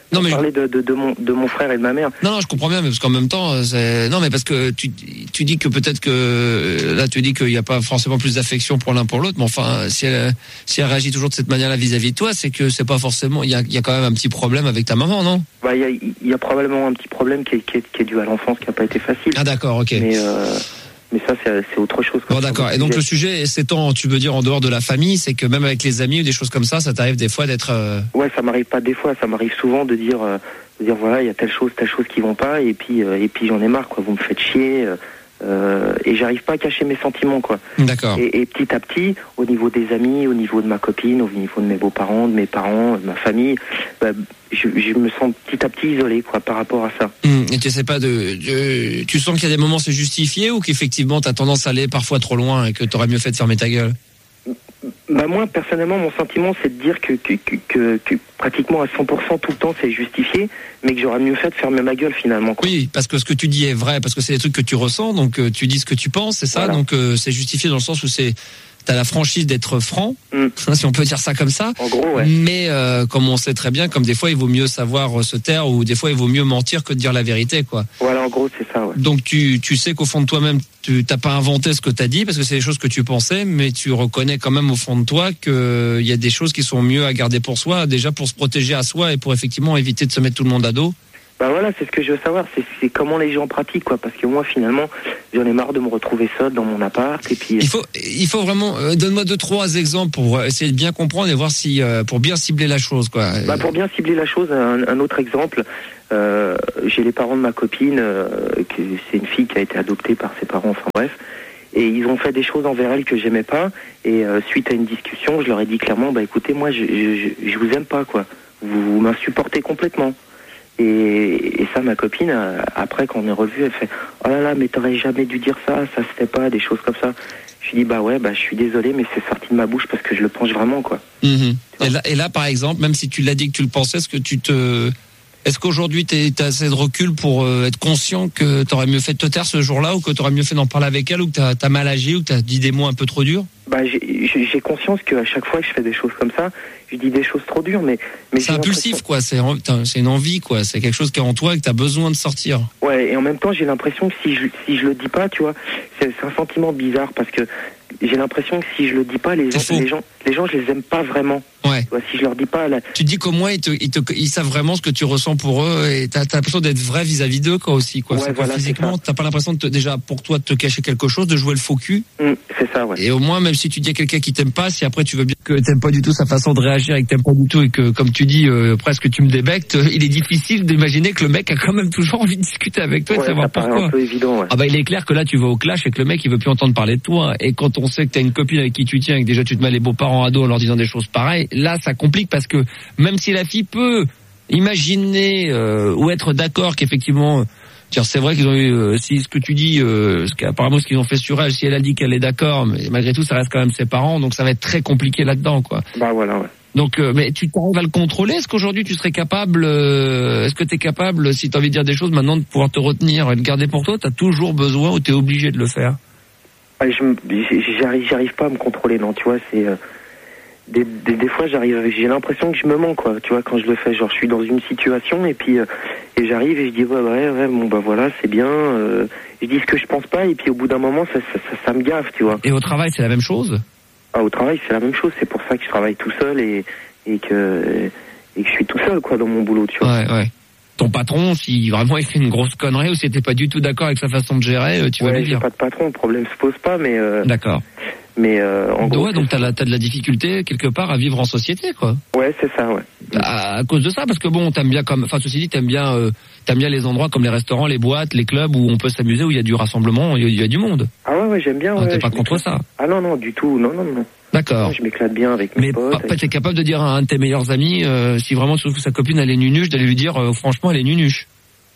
de mon frère et de ma mère. Non, je comprends bien, mais parce qu'en même temps, non, mais parce que tu dis que peut-être que là, tu dis qu'il n'y a pas forcément plus d'affection pour l'un pour l'autre, mais enfin, si elle réagit toujours de cette manière-là vis-à-vis de toi, c'est que c'est pas forcément, il y a quand même un petit problème avec ta maman, non? Il y a probablement un petit problème qui est dû à l'enfance, qui n'a pas été facile. Ah d'accord, ok. Mais ça, c'est autre chose. Bon, d'accord. Et donc, le sujet s'étend, tu veux dire, en dehors de la famille, c'est que même avec les amis ou des choses comme ça t'arrive des fois d'être... Ouais, ça m'arrive pas des fois, ça m'arrive souvent de dire voilà, il y a telle chose qui vont pas, et puis j'en ai marre, quoi, vous me faites chier, et j'arrive pas à cacher mes sentiments, quoi. D'accord. Et petit à petit, au niveau des amis, au niveau de ma copine, au niveau de mes beaux-parents, de mes parents, de ma famille, je me sens petit à petit isolé, quoi, par rapport à ça. Et tu sais pas tu sens qu'il y a des moments c'est justifié ou qu'effectivement t'as tendance à aller parfois trop loin et que t'aurais mieux fait de fermer ta gueule? Moi, personnellement, mon sentiment, c'est de dire que pratiquement à 100% tout le temps, c'est justifié, mais que j'aurais mieux fait de fermer ma gueule, finalement, quoi. Oui, parce que ce que tu dis est vrai, parce que c'est des trucs que tu ressens, donc tu dis ce que tu penses, c'est ça, voilà. Donc c'est justifié dans le sens où t'as la franchise d'être franc, si on peut dire ça comme ça. En gros, ouais. Mais comme on sait très bien, comme des fois il vaut mieux savoir se taire ou des fois il vaut mieux mentir que de dire la vérité, quoi. Voilà, en gros, c'est ça. Ouais. Donc tu sais qu'au fond de toi-même, tu t'as pas inventé ce que t'as dit parce que c'est des choses que tu pensais, mais tu reconnais quand même au fond de toi que il y a des choses qui sont mieux à garder pour soi, déjà pour se protéger à soi et pour effectivement éviter de se mettre tout le monde à dos. Bah voilà, c'est ce que je veux savoir, c'est comment les gens pratiquent, quoi, parce que moi finalement j'en ai marre de me retrouver seul dans mon appart et puis. Il faut vraiment donne-moi 2-3 exemples pour essayer de bien comprendre et voir si pour bien cibler la chose, quoi. Bah pour bien cibler la chose, un autre exemple, j'ai les parents de ma copine, c'est une fille qui a été adoptée par ses parents, enfin bref. Et ils ont fait des choses envers elle que j'aimais pas. Et suite à une discussion, je leur ai dit clairement, bah écoutez, moi je vous aime pas, quoi. Vous m'insupportez complètement. Et ça, ma copine, après quand on est revu, elle fait « Oh là là, mais t'aurais jamais dû dire ça, ça se fait pas, des choses comme ça. » Je lui dis « Bah ouais, je suis désolé, mais c'est sorti de ma bouche parce que je le pense vraiment, quoi. » Et là, par exemple, même si tu l'as dit que tu le pensais, est-ce qu'aujourd'hui t'as assez de recul pour être conscient que t'aurais mieux fait de te taire ce jour-là ou que t'aurais mieux fait d'en parler avec elle ou que t'as mal agi ou que t'as dit des mots un peu trop durs? Bah j'ai conscience qu'à chaque fois que je fais des choses comme ça, je dis des choses trop dures, mais c'est impulsif, quoi. C'est une envie, quoi. C'est quelque chose qui est en toi et que t'as besoin de sortir. Ouais, et en même temps j'ai l'impression que si je le dis pas, tu vois, c'est un sentiment bizarre parce que j'ai l'impression que si je le dis pas, les gens je les aime pas vraiment. Ouais. Tu vois, si je leur dis pas. Tu te dis qu'au moins ils savent vraiment ce que tu ressens pour eux et t'as l'impression d'être vrai vis-à-vis d'eux, quoi, aussi, quoi. Ouais, voilà, physiquement, t'as pas l'impression déjà pour toi de te cacher quelque chose, de jouer le faux cul. C'est ça, ouais. Et au moins, même si tu dis à quelqu'un qui t'aime pas, si après tu veux bien que t'aimes pas du tout sa façon de réagir et que t'aimes pas du tout et que, comme tu dis, presque tu me débectes, il est difficile d'imaginer que le mec a quand même toujours envie de discuter avec toi et de savoir pourquoi. Un peu évident, ouais. Ah bah il est clair que là tu vas au clash et que le mec il veut plus entendre parler de toi. Et quand on sait que t'as une copine avec qui tu tiens et que déjà tu te mets les beaux-parents à dos en leur disant des choses pareilles, là ça complique parce que même si la fille peut imaginer ou être d'accord qu'effectivement c'est vrai qu'ils ont eu si ce que tu dis apparemment ce qu'ils ont fait sur elle, si elle a dit qu'elle est d'accord, mais malgré tout ça reste quand même ses parents, donc ça va être très compliqué là-dedans, quoi. Bah voilà, ouais. Donc mais tu t'arrives à le contrôler? Est-ce qu'aujourd'hui tu serais capable est-ce que tu es capable, si tu as envie de dire des choses maintenant, de pouvoir te retenir et le garder pour toi? Tu as toujours besoin ou tu es obligé de le faire? J'arrive pas à me contrôler, non, tu vois, c'est des fois j'ai l'impression que je me mens, quoi, tu vois, quand je le fais, genre je suis dans une situation et puis et j'arrive et je dis ouais bon bah voilà, c'est bien, je dis ce que je pense pas et puis au bout d'un moment ça me gaffe, tu vois. Et au travail c'est la même chose? Au travail c'est la même chose, c'est pour ça que je travaille tout seul et que je suis tout seul, quoi, dans mon boulot, tu vois. Ouais. Ton patron, si vraiment il fait une grosse connerie ou si t'es pas du tout d'accord avec sa façon de gérer, tu vas lui dire. J'ai pas de patron, le problème se pose pas, mais d'accord. Mais en gros, donc t'as de la difficulté quelque part à vivre en société, quoi. Ouais, c'est ça, ouais. À cause de ça, parce que bon, t'aimes bien ceci dit, t'aimes bien les endroits comme les restaurants, les boîtes, les clubs où on peut s'amuser, où il y a du rassemblement, il y a du monde. Ah ouais, j'aime bien. T'es pas contre ça? Ah non, du tout, non. D'accord. Je m'éclate bien avec mes potes. Mais après, t'es capable de dire à un de tes meilleurs amis, si vraiment tu trouves que sa copine elle est nunuche, d'aller lui dire franchement elle est nunuche.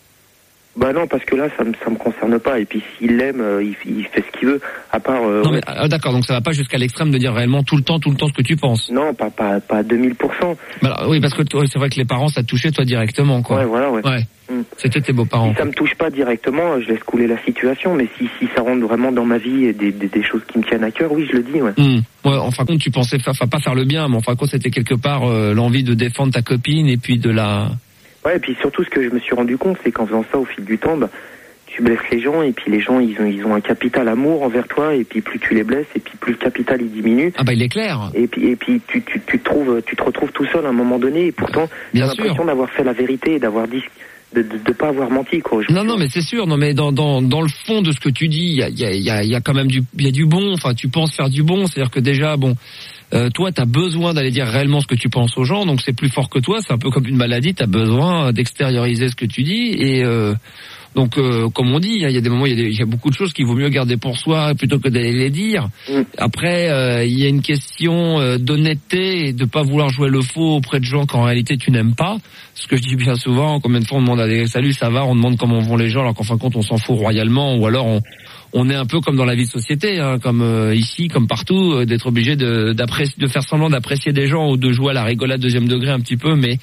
Bah non, parce que là ça me concerne pas, et puis s'il l'aime, il fait ce qu'il veut, à part non mais d'accord, donc ça va pas jusqu'à l'extrême de dire réellement tout le temps ce que tu penses. Non, pas à 2000%. Bah alors, oui, parce que c'est vrai que les parents ça te touchait toi directement, quoi. Ouais, voilà, ouais. C'était tes beaux-parents. Si ça me touche pas directement, je laisse couler la situation, mais si ça rentre vraiment dans ma vie et des choses qui me tiennent à cœur, oui, je le dis, ouais. Ouais, en fin de compte, tu pensais pas faire le bien, mais en fin de compte, c'était quelque part l'envie de défendre ta copine et puis de la... Ouais, et puis surtout, ce que je me suis rendu compte, c'est qu'en faisant ça au fil du temps, tu blesses les gens, et puis les gens, ils ont un capital amour envers toi, et puis plus tu les blesses, et puis plus le capital il diminue. Ah bah il est clair. Et puis tu te retrouves tout seul à un moment donné, et pourtant, j'ai l'impression d'avoir fait la vérité et d'avoir dit... de pas avoir menti, quoi. Non, mais c'est sûr. Non, mais dans le fond de ce que tu dis, il y a quand même du bon. Enfin, tu penses faire du bon. C'est-à-dire que déjà, toi, t'as besoin d'aller dire réellement ce que tu penses aux gens. Donc, c'est plus fort que toi. C'est un peu comme une maladie. T'as besoin d'extérioriser ce que tu dis. Et donc, comme on dit, il y a des moments, il y a beaucoup de choses qu'il vaut mieux garder pour soi plutôt que d'aller les dire. Après, il y a une question d'honnêteté et de pas vouloir jouer le faux auprès de gens qu'en réalité tu n'aimes pas. Ce que je dis bien souvent, combien de fois on demande à des salut, ça va, on demande comment vont les gens, alors qu'en fin de compte on s'en fout royalement, ou alors on est un peu comme dans la vie de société, hein, comme ici, comme partout, d'être obligé de faire semblant d'apprécier des gens ou de jouer à la rigolade deuxième degré un petit peu, mais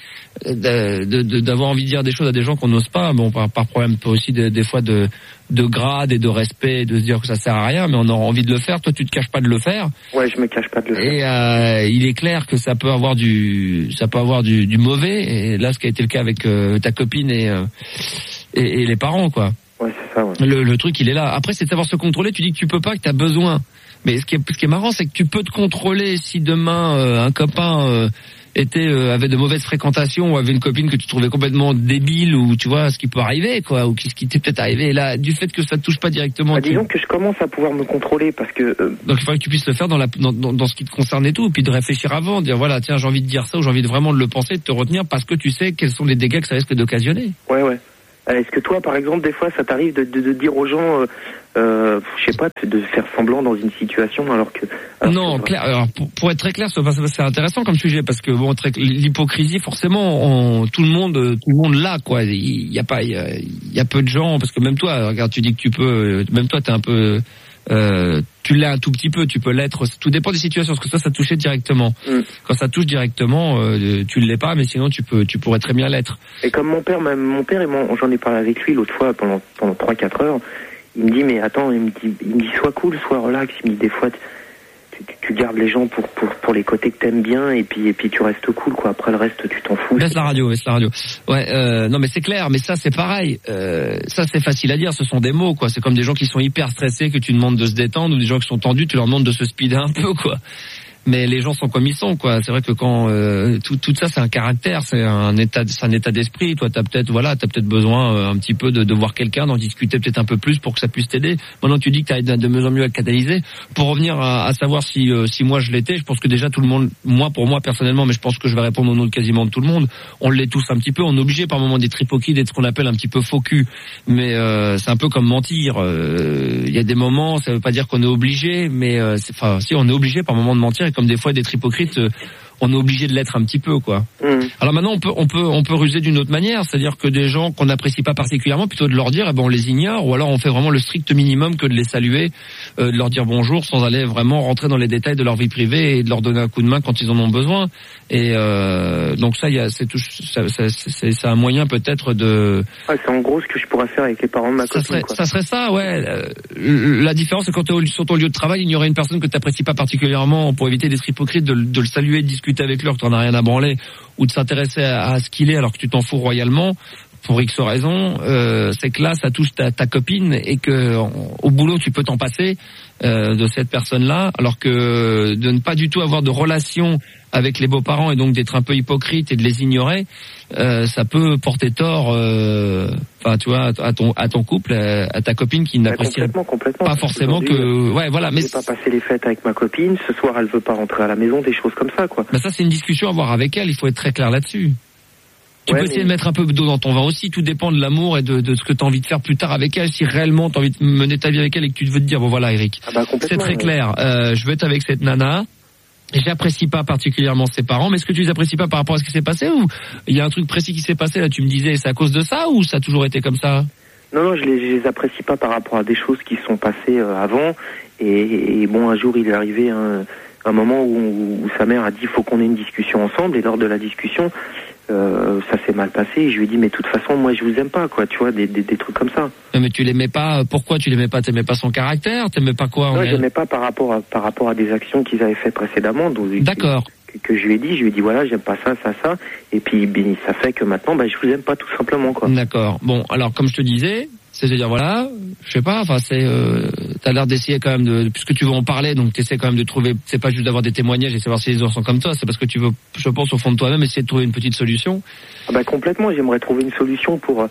d'avoir envie de dire des choses à des gens qu'on n'ose pas. Bon, par problème aussi des fois de grade et de respect, de se dire que ça sert à rien, mais on aura envie de le faire. Toi, tu te caches pas de le faire. Ouais, je me cache pas de le faire. Et il est clair que ça peut avoir du mauvais. Et là, ce qui a été le cas avec ta copine et les parents, quoi. Ouais, c'est ça. Ouais. Le truc, il est là. Après, c'est de savoir se contrôler. Tu dis que tu peux pas, que t'as besoin. Mais ce qui est marrant, c'est que tu peux te contrôler si demain un copain avait de mauvaises fréquentations ou avait une copine que tu trouvais complètement débile, ou tu vois ce qui peut arriver, quoi, ou ce qui t'est peut-être arrivé. Et là, du fait que ça te touche pas directement. Disons que je commence à pouvoir me contrôler parce que. Donc il faudrait que tu puisses le faire dans ce qui te concerne et tout, puis de réfléchir avant, de dire voilà, tiens, j'ai envie de dire ça, ou j'ai envie de vraiment de le penser, de te retenir parce que tu sais quels sont les dégâts que ça risque d'occasionner. Ouais. Est-ce que toi, par exemple, des fois, ça t'arrive de dire aux gens, je sais pas, de faire semblant dans une situation alors que... Non, clair. Alors pour être très clair, c'est intéressant comme sujet parce que bon, l'hypocrisie, forcément, tout le monde l'a, quoi. Il y a peu de gens, parce que même toi, regarde, tu dis que tu peux, même toi, t'es un peu... tu l'as un tout petit peu, tu peux l'être. Tout dépend des situations, parce que ça touchait directement. Quand ça touche directement, tu ne l'es pas, mais sinon tu pourrais très bien l'être. Et comme mon père, j'en ai parlé avec lui l'autre fois pendant 3-4 heures. Il me dit mais attends, il me dit sois cool, sois relax. Il me dit des fois tu gardes les gens pour les côtés que t'aimes bien et puis tu restes cool, quoi. Après le reste tu t'en fous. Baisse la radio. Ouais, non mais c'est clair, mais ça c'est pareil. Ça c'est facile à dire, ce sont des mots, quoi. C'est comme des gens qui sont hyper stressés que tu demandes de se détendre, ou des gens qui sont tendus, tu leur demandes de se speeder un peu, quoi. Mais les gens sont comme ils sont, quoi. C'est vrai que quand tout ça, c'est un caractère, c'est un état d'esprit. Toi, t'as peut-être besoin un petit peu de voir quelqu'un, d'en discuter peut-être un peu plus pour que ça puisse t'aider. Maintenant, tu dis que t'arrives de mieux en mieux à le catalyser. Pour revenir à savoir si moi je l'étais, je pense que déjà tout le monde, pour moi personnellement, mais je pense que je vais répondre au nom de quasiment de tout le monde. On l'est tous un petit peu. On est obligé par moment d'être hypocrite, d'être ce qu'on appelle un petit peu faux cul. Mais c'est un peu comme mentir. Il y a des moments, ça veut pas dire qu'on est obligé, mais si on est obligé par moment de mentir. Comme des fois d'être hypocrite, on est obligé de l'être un petit peu, quoi. Alors maintenant on peut ruser d'une autre manière, c'est-à-dire que des gens qu'on n'apprécie pas particulièrement, plutôt de leur dire on les ignore, ou alors on fait vraiment le strict minimum que de les saluer, de leur dire bonjour sans aller vraiment rentrer dans les détails de leur vie privée et de leur donner un coup de main quand ils en ont besoin. Et donc ça, c'est un moyen peut-être de... Ouais, c'est en gros ce que je pourrais faire avec les parents de ma copine, quoi. Ça serait ça, ouais. La différence, c'est quand tu es sur ton lieu de travail, il y aurait une personne que tu n'apprécies pas particulièrement, pour éviter d'être hypocrite, de le saluer, de discuter avec lui, que tu n'en as rien à branler, ou de s'intéresser à ce qu'il est alors que tu t'en fous royalement, pour X raison, c'est que là, ça touche ta copine, et que au boulot, tu peux t'en passer de cette personne-là, alors que de ne pas du tout avoir de relation avec les beaux-parents, et donc d'être un peu hypocrite et de les ignorer, ça peut porter tort, tu vois, à ton couple, à ta copine qui n'apprécierait pas forcément que, ouais, voilà. Mais je vais pas passer les fêtes avec ma copine. Ce soir, elle veut pas rentrer à la maison, des choses comme ça, quoi. Mais ça, c'est une discussion à avoir avec elle. Il faut être très clair là-dessus. Tu peux essayer de mettre un peu d'eau dans ton vin aussi. Tout dépend de l'amour et de ce que tu as envie de faire plus tard avec elle. Si réellement tu as envie de mener ta vie avec elle et que tu veux te dire, bon voilà, Eric, c'est très clair. Je veux être avec cette nana. J'apprécie pas particulièrement ses parents, mais est-ce que tu les apprécies pas par rapport à ce qui s'est passé, ou il y a un truc précis qui s'est passé là, tu me disais, c'est à cause de ça, ou ça a toujours été comme ça? Non, je les apprécie pas par rapport à des choses qui sont passées avant, et bon, un jour il est arrivé un moment où sa mère a dit faut qu'on ait une discussion ensemble, et lors de la discussion ça s'est mal passé, et je lui ai dit mais de toute façon moi je vous aime pas, quoi, tu vois, des trucs comme ça. Mais tu l'aimais pas, pourquoi tu l'aimais pas? T'aimais pas son caractère? T'aimais pas quoi? Non, j'aimais pas par rapport à des actions qu'ils avaient fait précédemment. D'accord. Que je lui ai dit voilà, j'aime pas ça, et puis ça fait que maintenant je vous aime pas, tout simplement, quoi. D'accord. Bon, alors comme je te disais, c'est-à-dire voilà, je sais pas, enfin t'as l'air d'essayer quand même puisque tu veux en parler, donc t'essaies quand même de trouver, c'est pas juste d'avoir des témoignages et savoir si les autres sont comme toi, c'est parce que tu veux, je pense au fond de toi-même, essayer de trouver une petite solution. Complètement, j'aimerais trouver une solution pour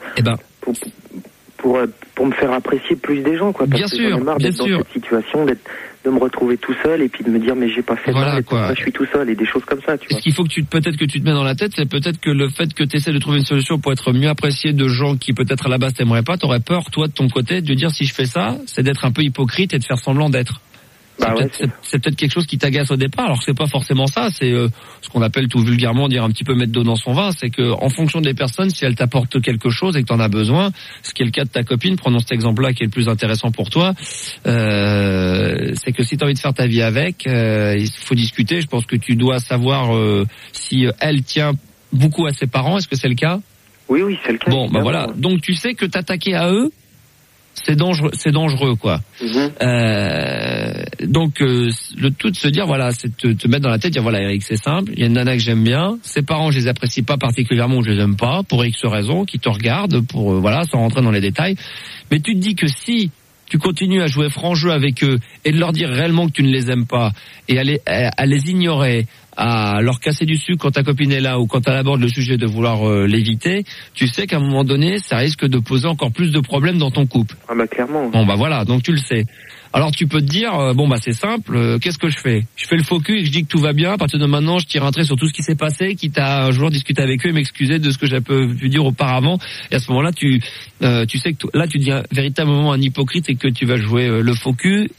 me faire apprécier plus des gens, quoi. Parce que j'en ai marre d'être dans cette situation, de me retrouver tout seul et puis de me dire mais j'ai pas fait ça, je suis tout seul, et des choses comme ça, tu vois. Ce qu'il faut que peut-être que tu te mets dans la tête, c'est peut-être que le fait que tu essaies de trouver une solution pour être mieux apprécié de gens qui peut-être à la base t'aimeraient pas, t'aurais peur toi de ton côté de dire si je fais ça, c'est d'être un peu hypocrite et de faire semblant d'être. c'est peut-être quelque chose qui t'agace au départ, alors que c'est pas forcément ça, c'est ce qu'on appelle tout vulgairement dire un petit peu mettre d'eau dans son vin, c'est que en fonction des personnes, si elles t'apportent quelque chose et que t'en as besoin, ce qui est le cas de ta copine, prenons cet exemple-là qui est le plus intéressant pour toi, c'est que si t'as envie de faire ta vie avec, il faut discuter, je pense que tu dois savoir si elle tient beaucoup à ses parents, est-ce que c'est le cas ? Oui, c'est le cas. Bon, bah voilà, donc tu sais que t'attaquer à eux, c'est dangereux quoi. Donc le tout de se dire voilà, c'est te mettre dans la tête, dire voilà Eric, c'est simple, il y a une nana que j'aime bien, ses parents je les apprécie pas particulièrement ou je les aime pas pour X raisons, qui te regardent pour voilà, sans rentrer dans les détails, mais tu te dis que si tu continues à jouer franc jeu avec eux et de leur dire réellement que tu ne les aimes pas et à les ignorer, à leur casser du sucre quand ta copine est là ou quand elle aborde le sujet de vouloir l'éviter, tu sais qu'à un moment donné, ça risque de poser encore plus de problèmes dans ton couple. Ah bah clairement. Bon bah voilà, donc tu le sais. Alors tu peux te dire, bon bah c'est simple, qu'est-ce que je fais ? Je fais le faux cul et je dis que tout va bien, à partir de maintenant je tire un trait sur tout ce qui s'est passé, quitte à un jour discuter avec eux et m'excuser de ce que j'ai pu dire auparavant. Et à ce moment-là, tu sais que là tu deviens véritablement un hypocrite et que tu vas jouer le faux cul